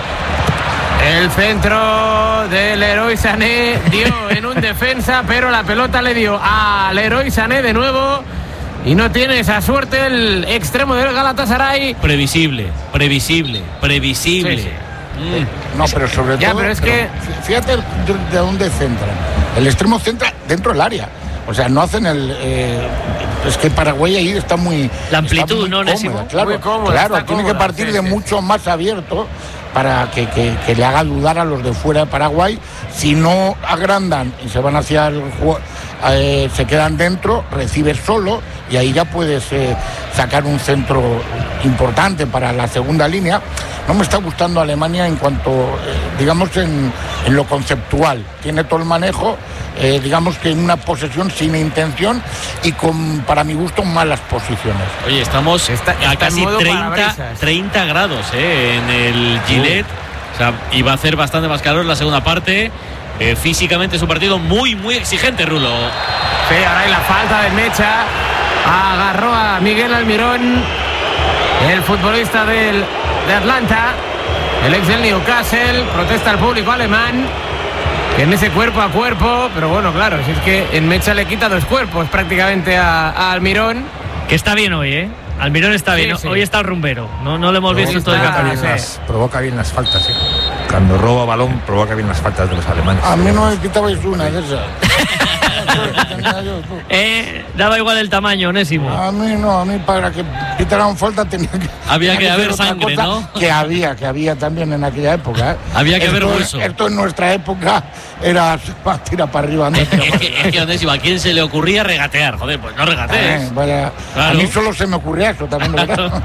El centro de Leroy Sané dio en un defensa, pero la pelota le dio a Leroy Sané de nuevo. Y no tiene esa suerte el extremo del Galatasaray. Previsible, previsible, previsible. Sí, sí. Mm. No, pero sobre ya, todo, pero es pero que fíjate de, de dónde centran. El extremo centra dentro del área. O sea, no hacen el... Eh, es que Paraguay ahí está muy... La amplitud, ¿no, cómoda, claro, muy cómoda, claro, está tiene cómoda, que partir sí, de sí. mucho más abierto para que, que, que le haga dudar a los de fuera de Paraguay. Si no agrandan y se van hacia el juego, eh, se quedan dentro, recibes solo y ahí ya puedes eh, sacar un centro importante para la segunda línea. No me está gustando Alemania en cuanto, eh, digamos, en, en lo conceptual. Tiene todo el manejo, eh, digamos que en una posesión sin intención y con, para mi gusto, malas posiciones. Oye, estamos Está- a está casi en modo treinta, parabrisas. treinta grados eh, en el Gillette. O sea, y va a hacer bastante más calor en la segunda parte. Eh, físicamente es un partido muy, muy exigente, Rulo. sí, ahora hay la falta de Mecha. Agarró a Miguel Almirón, el futbolista del, de Atlanta, el ex del Newcastle. Protesta al público alemán, que en ese cuerpo a cuerpo, pero bueno, claro, si es que en Mecha le quita dos cuerpos prácticamente a, a Almirón. Que está bien hoy, ¿eh? Almirón está bien, Sí, ¿no? sí. Hoy está rumbero. No, no lo hemos visto en todo el está- campeonato. sí. Las- provoca bien las faltas, ¿eh? Cuando roba balón, provoca bien las faltas de los alemanes. A mí no me quitabais una de esas. eh, daba igual el tamaño, Onésimo. A mí no, a mí para que pitaran falta tenía que... Había que haber otra sangre, cosa ¿no? Que había, que había también en aquella época. ¿eh? Había que esto, haber hueso. Esto en nuestra época era tira para arriba. No, tira es, que, es que, Onésimo, ¿a quién se le ocurría regatear? Joder, pues no regatees. Eh, vaya, claro. A mí solo se me ocurría eso, también lo verdad.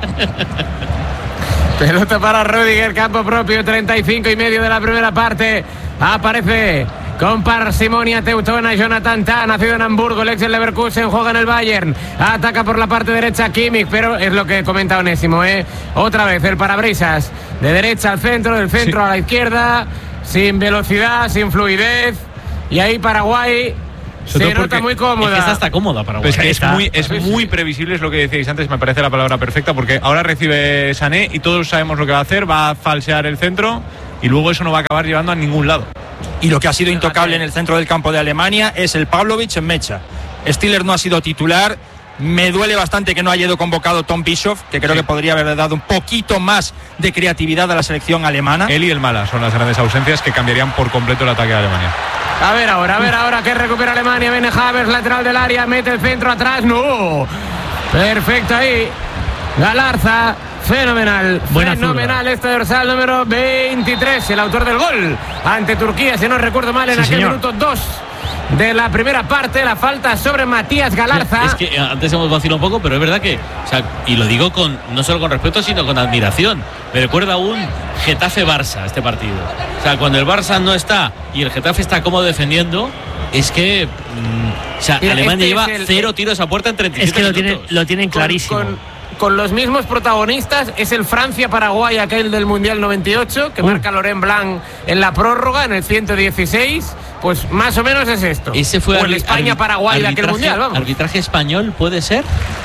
Pelota para Rüdiger, campo propio, treinta y cinco y medio de la primera parte. Aparece con parsimonia teutona Jonathan Tah, nacido en Hamburgo, el ex del Leverkusen, juega en el Bayern. Ataca por la parte derecha Kimmich, pero es lo que comenta Onésimo, ¿eh? Otra vez el parabrisas, de derecha al centro, del centro sí. a la izquierda, sin velocidad, sin fluidez. Y ahí Paraguay... Se nota muy cómoda. Es que esta está cómoda para pues que es está, muy, es muy previsible, es lo que decíais antes, me parece la palabra perfecta, porque ahora recibe Sané y todos sabemos lo que va a hacer, va a falsear el centro y luego eso no va a acabar llevando a ningún lado. Y lo que ha sido intocable en el centro del campo de Alemania es el Pavlovic en mecha. Stiller no ha sido titular. Me duele bastante que no haya ido convocado Tom Bischoff, que creo sí. que podría haber dado un poquito más de creatividad a la selección alemana. Él y el Mala son las grandes ausencias que cambiarían por completo el ataque de Alemania. A ver ahora, a ver ahora que recupera Alemania. Viene Havertz, lateral del área, mete el centro atrás. ¡No! Perfecto ahí. Galarza, fenomenal. Buena fenomenal zurda. Este dorsal número veintitrés, el autor del gol ante Turquía, si no recuerdo mal, en sí, aquel señor. minuto dos de la primera parte, la falta sobre Matías Galarza. Es que antes hemos vacilado un poco, pero es verdad que, o sea, y lo digo con no solo con respeto, sino con admiración. Me recuerda a un Getafe-Barça este partido. O sea, cuando el Barça no está y el Getafe está cómodo defendiendo, es que mmm, o sea, Mira, Alemania este lleva el, cero tiros a puerta en treinta y siete es que lo minutos. tienen, lo tienen clarísimo. Con, con, con los mismos protagonistas, es el Francia-Paraguay, aquel del Mundial noventa y ocho, que uh. marca Laurent Blanc en la prórroga, en el ciento dieciséis. Pues más o menos es esto. Ese fue o el España-Paraguay de aquel mundial, vamos. ¿Arbitraje español puede ser?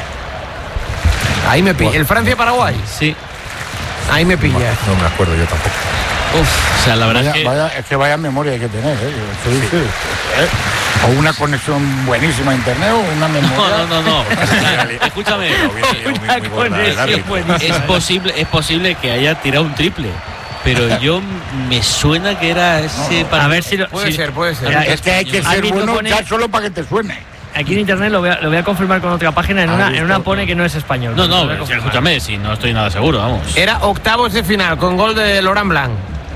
Ahí me pilla. ¿El Francia-Paraguay? Sí. Ahí me pilla. No, no me acuerdo yo tampoco. Uf, o sea, la verdad vaya, es que... Vaya, es que vaya memoria hay que tener, ¿eh? Sí, sí. ¿Eh? O una conexión buenísima a internet o una memoria... No, no, no, no. Escúchame. Una conexión buenísima. Es posible, es posible que haya tirado un triple. Pero yo me suena que era ese... No, para... A ver si lo... Puede si... ser, puede ser. Es que hay que ser bueno pone... ya solo para que te suene. Aquí en internet lo voy a, lo voy a confirmar con otra página. En ah, una, listo, en una pone que no es español. No, no, no escúchame, si no estoy nada seguro, vamos. Era octavos de final con gol de Laurent Blanc.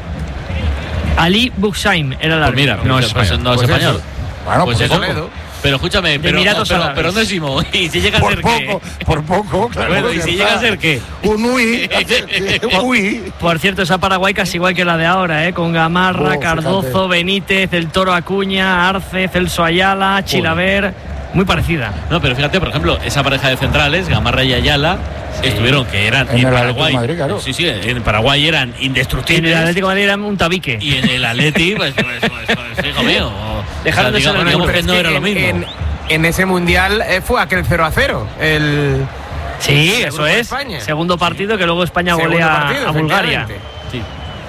Ali Buxaim era la... Pues mira, no es español. No es pues español. Bueno, pues pues eso. Pero escúchame, pero, no, pero, pero no decimos. ¿Y si llega a ser poco, qué? Por poco, claro. Bueno, ¿y si llega a ser qué? Un uy. uy. Por cierto, esa Paraguay casi igual que la de ahora, ¿eh? Con Gamarra, oh, Cardozo, fíjate. Benítez, el Toro Acuña, Arce, Celso Ayala, Chilaver. Muy parecida. No, pero fíjate, por ejemplo, esa pareja de centrales, Gamarra y Ayala, sí. estuvieron, que eran en, en el Paraguay. Madrid, claro. Sí, sí, en Paraguay eran indestructibles. En el Atlético de Madrid eran un tabique. Y en el Atleti, pues, pues, pues, pues hijo mío. Dejaron de ser digamos, digamos que no era lo mismo. En, en ese mundial eh, fue aquel cero a cero. El, sí, el eso es. España. Segundo partido sí. que luego España Segundo golea partido, a Bulgaria. Sí.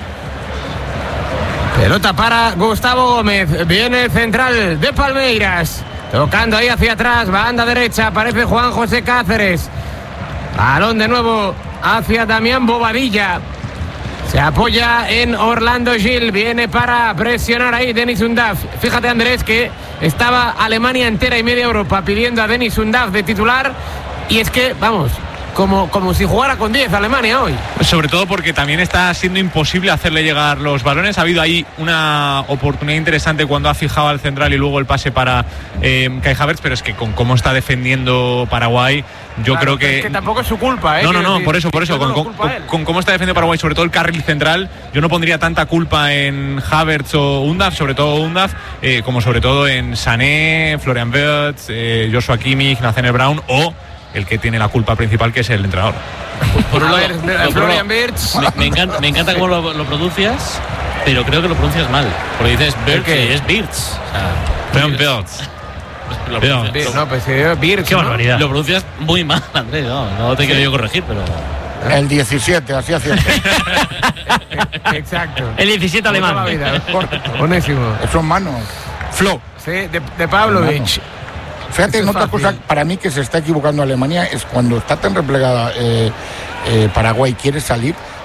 Pelota para Gustavo Gómez. Viene el central de Palmeiras. Tocando ahí hacia atrás, banda derecha, aparece Juan José Cáceres. Balón de nuevo hacia Damián Bobadilla. Se apoya en Orlando Gil, viene para presionar ahí Denis Undav. Fíjate, Andrés, que estaba Alemania entera y media Europa pidiendo a Denis Undav de titular. Y es que, vamos, como, como si jugara con diez Alemania hoy. Sobre todo porque también está siendo imposible hacerle llegar los balones. Ha habido ahí una oportunidad interesante cuando ha fijado al central y luego el pase para eh, Kai Havertz, pero es que con cómo está defendiendo Paraguay, yo claro, creo que... Es que tampoco es su culpa, ¿eh? No, no, no, decir, por eso, por eso. Con, con, con, con cómo está defendiendo Paraguay, sobre todo el carril central, yo no pondría tanta culpa en Havertz o Undav, sobre todo Undav, eh, como sobre todo en Sané, Florian Wirtz, eh, Joshua Kimmich, Nathaniel Brown o el que tiene la culpa principal, que es el entrenador. Por un lado, ver, por Florian Wirtz. Me, me encanta, me encanta cómo lo, lo pronuncias, pero creo que lo pronuncias mal. Porque dices Wirtz y es Wirtz. O sea, Wirtz. Lo pronuncias, no, pues Wirtz. Qué barbaridad. Lo pronuncias muy mal, Andrés. No, no te sí. quiero yo corregir, pero... El diecisiete, así acierto. Exacto. El diecisiete alemán. Onésimo. Son manos. Flo. Sí, de, de Pavlovic. Fíjate, en otra cosa para mí que se está equivocando Alemania es cuando está tan replegada eh, eh, Paraguay quiere salir,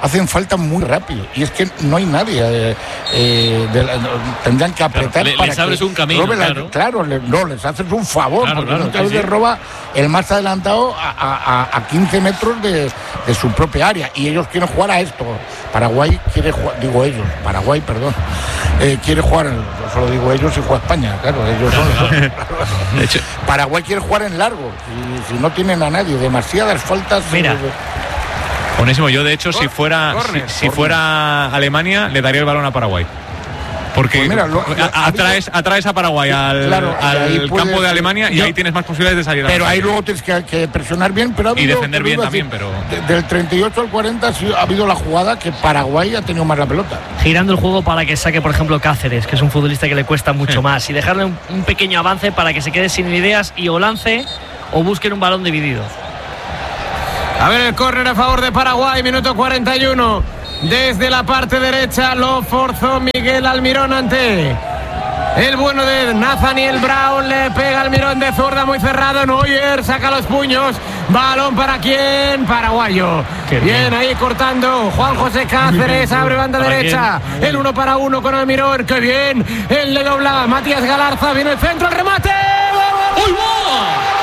hacen falta muy rápido y es que no hay nadie. Eh, eh, de la, tendrán que apretar. Claro, le, para les abres que un camino. la, claro, claro le, no, les haces un favor, claro, porque claro, muchas sí, veces sí. roba el más adelantado a, a, a quince metros de, de su propia área y ellos quieren jugar a esto. Paraguay quiere jugar, digo ellos, Paraguay, perdón, eh, quiere jugar, yo solo digo ellos y juega España, claro, ellos son. De hecho, Paraguay quiere jugar en largo, si, si no tienen a nadie, demasiadas faltas. Mira. Onésimo, yo de hecho, si fuera corner, si, si fuera Alemania, le daría el balón a Paraguay. Porque pues mira, lo, lo, a, atraes, atraes a Paraguay al, claro, al puedes, campo de Alemania y yo, ahí tienes más posibilidades de salir. Pero ahí luego tienes que, que presionar bien, pero ha habido, y defender bien decir, también, pero de, del treinta y ocho al cuarenta sí, ha habido la jugada que Paraguay ha tenido más la pelota. Girando el juego para que saque, por ejemplo, Cáceres, que es un futbolista que le cuesta mucho sí. más, y dejarle un, un pequeño avance para que se quede sin ideas y o lance o busquen un balón dividido. A ver el córner a favor de Paraguay, minuto cuarenta y uno. Desde la parte derecha lo forzó Miguel Almirón ante el bueno de Nathaniel Brown. Le pega Almirón de zurda muy cerrado. Neuer saca los puños. Balón para quién, paraguayo. Bien. bien ahí cortando Juan José Cáceres. Abre banda derecha. Quién? El uno para uno con Almirón. Qué bien. Él le dobla Matías Galarza. Viene el centro, el remate. ¡Uy, ¡Gol!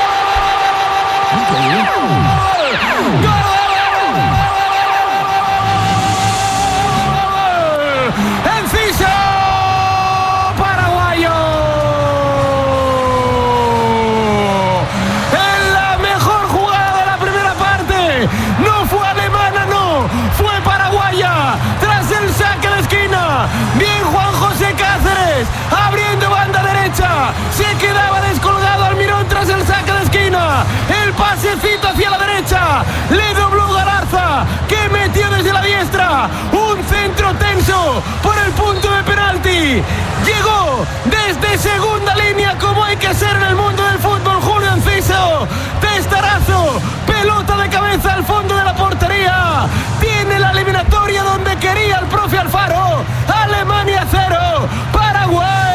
Se quedaba descolgado Almirón tras el saque de esquina. El pasecito hacia la derecha. Le dobló Galarza, que metió desde la diestra. Un centro tenso por el punto de penalti. Llegó desde segunda línea, como hay que ser en el mundo del fútbol, Julio Enciso. Testarazo, pelota de cabeza al fondo de la portería. Tiene la eliminatoria donde quería el profe Alfaro. Alemania cero, Paraguay.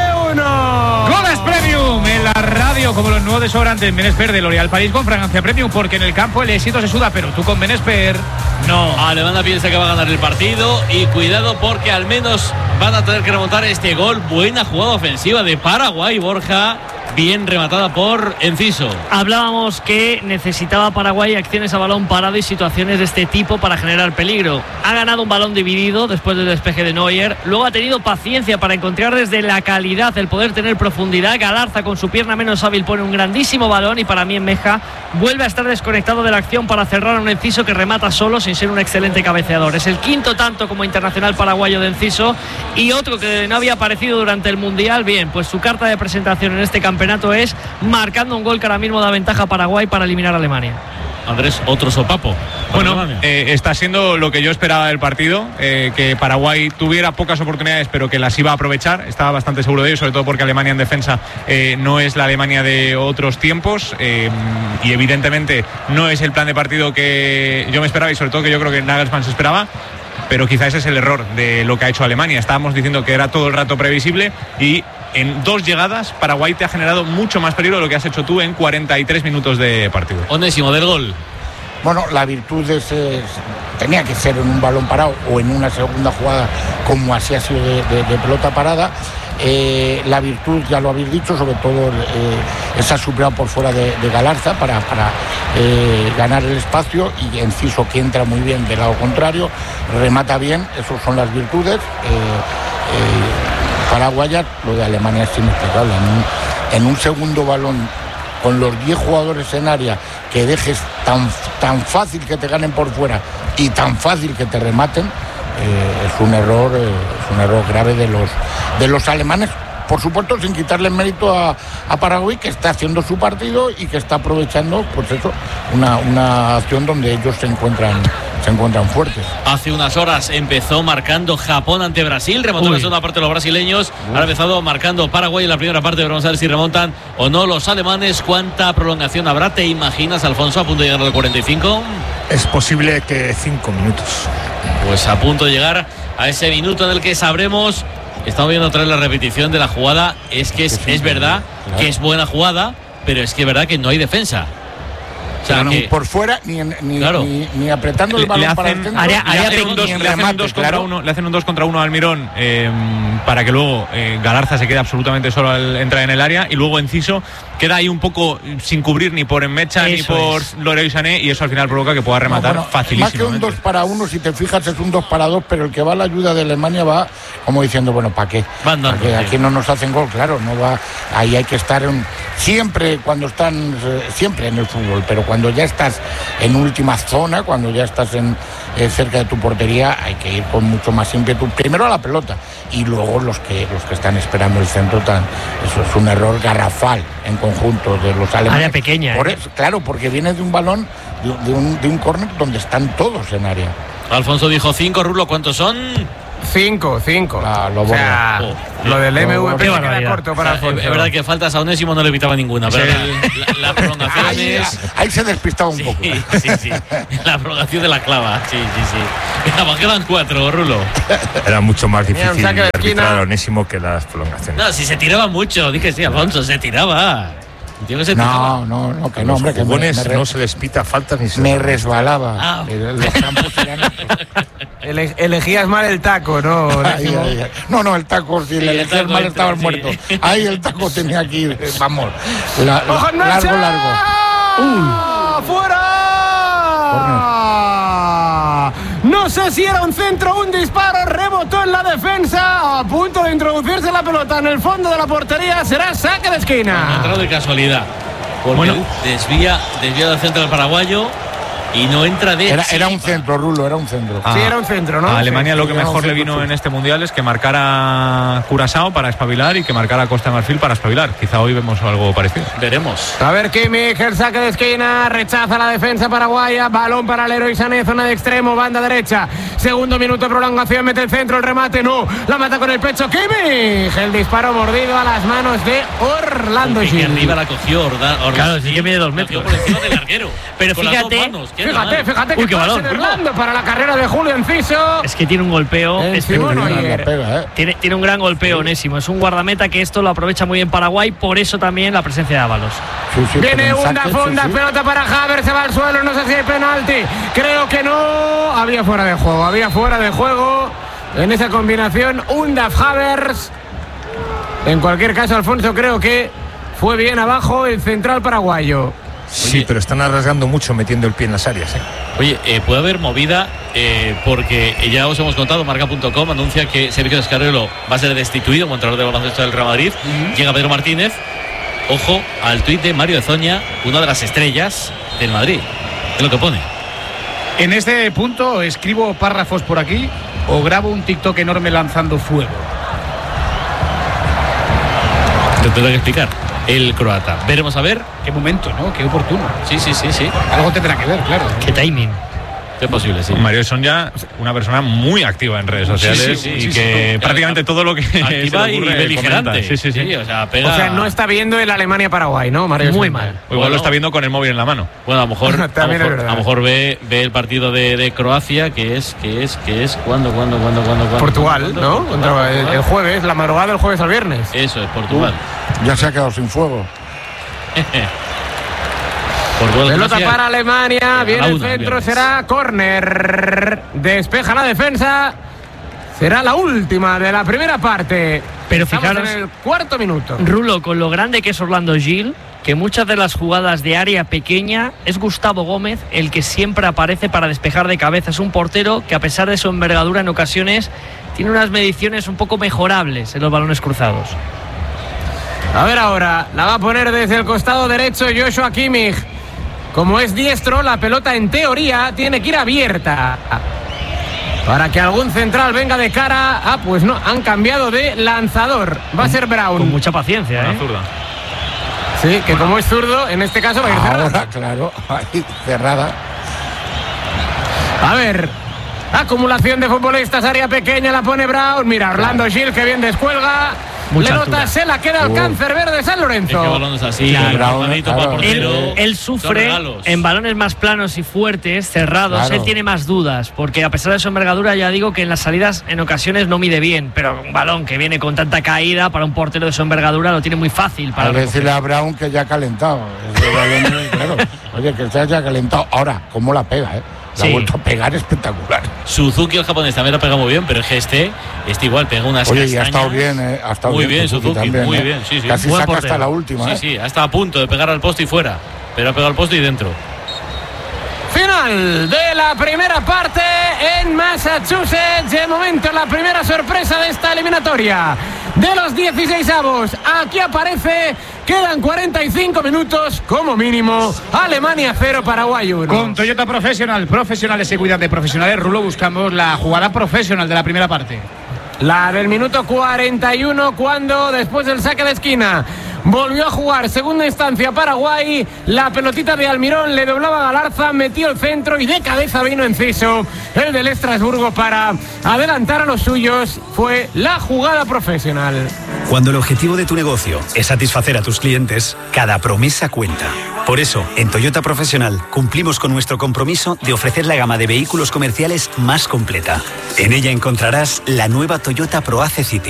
Goles Premium en la radio, como los nuevos desodorantes Benesper de L'Oréal París con fragancia Premium, porque en el campo el éxito se suda, pero tú con Benesper no. Alemania piensa que va a ganar el partido y cuidado porque al menos van a tener que remontar este gol. Buena jugada ofensiva de Paraguay, Borja. Bien rematada por Enciso. Hablábamos que necesitaba Paraguay acciones a balón parado y situaciones de este tipo para generar peligro. Ha ganado un balón dividido después del despeje de Neuer. Luego ha tenido paciencia para encontrar desde la calidad el poder tener profundidad. Galarza con su pierna menos hábil pone un grandísimo balón y para mí Enmeja vuelve a estar desconectado de la acción para cerrar a un Enciso que remata solo sin ser un excelente cabeceador. Es el quinto tanto como internacional paraguayo de Enciso y otro que no había aparecido durante el Mundial. Bien, pues su carta de presentación en este campeonato es marcando un gol que ahora mismo da ventaja a Paraguay para eliminar a Alemania. Andrés, otro sopapo. Bueno, eh, está siendo lo que yo esperaba del partido, eh, que Paraguay tuviera pocas oportunidades, pero que las iba a aprovechar. Estaba bastante seguro de ello, sobre todo porque Alemania en defensa eh, no es la Alemania de otros tiempos eh, y evidentemente no es el plan de partido que yo me esperaba y sobre todo que yo creo que Nagelsmann se esperaba. Pero quizás ese es el error de lo que ha hecho Alemania. Estábamos diciendo que era todo el rato previsible y en dos llegadas Paraguay te ha generado mucho más peligro de lo que has hecho tú en cuarenta y tres minutos de partido. Onésimo, del gol. Bueno, la virtud es, es, tenía que ser en un balón parado o en una segunda jugada como así ha sido de, de, de pelota parada. Eh, la virtud, ya lo habéis dicho, sobre todo eh, esa superada por fuera de, de Galarza para, para eh, ganar el espacio y Enciso, que entra muy bien del lado contrario, remata bien, esas son las virtudes. Eh, eh, Paraguaya, lo de Alemania es inexplicable. En un, en un segundo balón con los diez jugadores en área, que dejes tan, tan fácil que te ganen por fuera y tan fácil que te rematen, eh, es un error eh, es un error grave de los de los alemanes, por supuesto sin quitarle mérito a, a Paraguay, que está haciendo su partido y que está aprovechando pues eso, una, una acción donde ellos se encuentran se encuentran fuertes. Hace unas horas empezó marcando Japón ante Brasil, remontó en la segunda parte los brasileños. Uy. Ahora ha empezado marcando Paraguay en la primera parte, pero vamos a ver si remontan o no los alemanes. ¿Cuánta prolongación habrá? ¿Te imaginas, Alfonso, a punto de llegar al cuarenta y cinco? Es posible que cinco minutos. Pues a punto de llegar a ese minuto en el que sabremos. Estamos viendo otra vez la repetición de la jugada. Es que es, es verdad que es buena jugada, pero es que es verdad que no hay defensa. O sea, ni que, por fuera, ni, ni, claro. ni, ni apretando el balón le para el hacen, centro, área, ni área hacen un dos, ni en le, hacen un remate, dos contra claro. uno, le hacen un dos contra uno a Almirón eh, para que luego eh, Galarza se quede absolutamente solo al entrar en el área, y luego Enciso queda ahí un poco sin cubrir ni por Enmecha ni por es. Leroy Sané, y eso al final provoca que pueda rematar no, bueno, facilísimamente. Más que un dos para uno, si te fijas, es un dos para dos, pero el que va a la ayuda de Alemania va como diciendo, bueno, ¿para qué? Van dando, ¿Para qué? sí. Aquí no nos hacen gol, claro, no va. Ahí hay que estar en, siempre cuando están, siempre en el fútbol, pero cuando ya estás en última zona, cuando ya estás en eh, cerca de tu portería, hay que ir con mucho más ímpetu, primero a la pelota y luego los que los que están esperando el centro, tan, eso es un error garrafal en conjunto de los alemanes. Área pequeña. Por ¿eh? eso, claro, porque viene de un balón, de, de un, de un córner donde están todos en área. Alfonso dijo cinco, Rulo, ¿cuántos son? Cinco, cinco. Ah, lo o sea, oh, lo del M V P qué queda barbaridad. corto para O sea, Alfonso. es verdad que faltas a Onésimo no le evitaba ninguna, pero Sí. la, la, la prolongación Ahí, es... ahí se despistaba un Sí, poco. sí, sí. La prolongación de la clava, sí, sí, sí. Venga, quedan cuatro, Rulo. Era mucho más Mira, un difícil saque de arbitrar esquina. a Onésimo que las prolongaciones. No, si se tiraba mucho, dije sí, Alfonso, se tiraba. El tío que se tiraba. No, no, no, que no, Los hombre, que me, jugones me re- no se les pita faltas ni se me les- resbalaba. Ah. Eh, Los campos eran otros. Ele- elegías mal el taco, ¿no? Ahí, Onésimo? ahí, ahí. No, no, el taco, si Sí, le el elegías taco mal entra, estaba sí. muerto. Ahí el taco tenía que ir, eh, vamos, la- la- ¡Ojo en largo, marcha! largo. ¡Fuera! No sé si era un centro o un disparo, rebotó en la defensa, a punto de introducirse la pelota en el fondo de la portería, será saque de Ha esquina. entrado de casualidad. Porque Bueno. desvía, desvía del centro del paraguayo y no entra de. Era, era un centro, Rulo, era un centro. Ah. Sí, era un centro, ¿no? A Alemania Sí, lo sí, que era un mejor le centro, vino sí. en este mundial es que marcara Curazao para espabilar y que marcara Costa de Marfil para espabilar. Quizá hoy vemos algo parecido. Veremos. A ver, Kimmich, el saque de esquina, rechaza la defensa paraguaya, balón para Leroy Sané, zona de extremo, banda derecha, segundo minuto de prolongación, mete el centro, el remate, no, la mata con el pecho, Kimmich, el disparo mordido a las manos de Orlando Que Gil. arriba la cogió Orda, Orda- Claro, sí que mide dos la cogió metros. por encima del larguero. Pero Con las dos fíjate, manos, qué Fíjate, mal. fíjate Uy, que qué pase balón, de Rulo. Orlando para la carrera de Julio Enciso. Es que tiene un golpeo. El es Simón tremendo. Oyer. La pega, ¿eh? Tiene, tiene un gran golpeo, Onésimo. Es un guardameta que esto lo aprovecha muy bien Paraguay, por eso también la presencia de Ábalos. Sí, sí, Viene pero en una saque, fonda, sí, sí. pelota para Havertz, se va al suelo, no sé si hay penalti. Creo que no. Había fuera de juego, había fuera de juego en esa combinación. Undaf Havertz. En cualquier caso, Alfonso, creo que fue bien abajo el central paraguayo. Sí, Oye. pero están arriesgando mucho metiendo el pie en las áreas. ¿eh? Oye, eh, puede haber movida eh, porque ya os hemos contado, marca punto com anuncia que Sergio Descarrelo va a ser destituido como entrenador de baloncesto del Real Madrid. Llega Pedro Martínez. Ojo al tuit de Mario Ezoña, una de las estrellas del Madrid. Es lo que pone. En este punto escribo párrafos por aquí o grabo un TikTok enorme lanzando fuego. Te tendrá que explicar. El croata. Veremos a ver. Qué momento, ¿no? Qué oportuno. Sí, sí, sí, sí. Algo tendrá que ver, claro. Qué timing. Es posible, sí. Mario son ya una persona muy activa en redes sociales Sí, sí, sí, y sí, que sí. prácticamente todo lo que se le Activa y ocurre beligerante. comenta. Sí, sí, sí. Sí, o sea, pega. O sea, no está viendo el Alemania-Paraguay, ¿no, Mario? Muy Sánchez? mal. O igual Bueno. lo está viendo con el móvil en la mano. Bueno, a lo mejor, a lo También es mejor, verdad. a lo mejor ve, ve el partido de, de Croacia, que es, que es, que es, ¿cuándo, cuándo, cuándo, cuándo? cuándo Portugal, cuándo? ¿no? Portugal, Contra el, Portugal. el jueves, la madrugada del jueves al viernes. Eso es, Portugal. Ya se ha quedado sin fuego. Portugal, Pelota Croacia. para Alemania, A viene la el una, centro, viernes. será córner. Despeja la defensa. Será la última de la primera parte. Pero Estamos fijaros- en el cuarto minuto. Rulo, con lo grande que es Orlando Gil, que muchas de las jugadas de área pequeña es Gustavo Gómez el que siempre aparece para despejar de cabeza. Es un portero que, a pesar de su envergadura, en ocasiones tiene unas mediciones un poco mejorables en los balones cruzados. A ver ahora, la va a poner desde el costado derecho Joshua Kimmich. Como es diestro, la pelota en teoría tiene que ir abierta. Para que algún central venga de cara. Ah, pues no, han cambiado de lanzador. Va a ser Brown. Con mucha paciencia, Una ¿eh? zurda. Sí, que como es zurdo, en este caso va a ir cerrado. Ahora, claro, ahí, cerrada. A ver, acumulación de futbolistas, área pequeña, la pone Brown. Mira, Orlando Gil, que bien descuelga. Le nota, se la queda al cáncer verde San Lorenzo. ¿Qué balones así? Claro, claro, claro. Él, él sufre en balones más planos y fuertes, cerrados. Claro. Él tiene más dudas, porque a pesar de su envergadura, ya digo que en las salidas en ocasiones no mide bien, pero un balón que viene con tanta caída para un portero de su envergadura lo tiene muy fácil. Para a decirle a Brown que ya ha calentado. Balón, claro. Oye, que ya ha calentado. Ahora, ¿cómo la pega, eh? La sí. ha vuelto a pegar espectacular. Suzuki, el japonés, también la pega muy bien, pero es que este, este igual pega unas Oye, castañas. y ha estado bien, ¿eh? Ha estado muy bien, bien Suzuki, Suzuki también, muy ¿eh? bien, sí, sí. Casi Buen saca portero. hasta la última, Sí, ¿eh? sí, hasta a punto de pegar al poste y fuera, pero ha pegado al poste y dentro. Final de la primera parte en Massachusetts. De momento, la primera sorpresa de esta eliminatoria. De los dieciséis avos, aquí aparece. Quedan cuarenta y cinco minutos, como mínimo. Alemania cero, Paraguay uno. Con Toyota Professional, profesionales y seguridad de profesionales, Rulo, buscamos la jugada profesional de la primera parte. La del minuto cuarenta y uno, cuando después del saque de esquina volvió a jugar segunda instancia Paraguay. La pelotita de Almirón le doblaba a Galarza, metió el centro y de cabeza vino Enciso, el del Estrasburgo, para adelantar a los suyos. Fue la jugada profesional. Cuando el objetivo de tu negocio es satisfacer a tus clientes, cada promesa cuenta. Por eso, en Toyota Profesional cumplimos con nuestro compromiso de ofrecer la gama de vehículos comerciales más completa. En ella encontrarás la nueva Toyota ProAce City,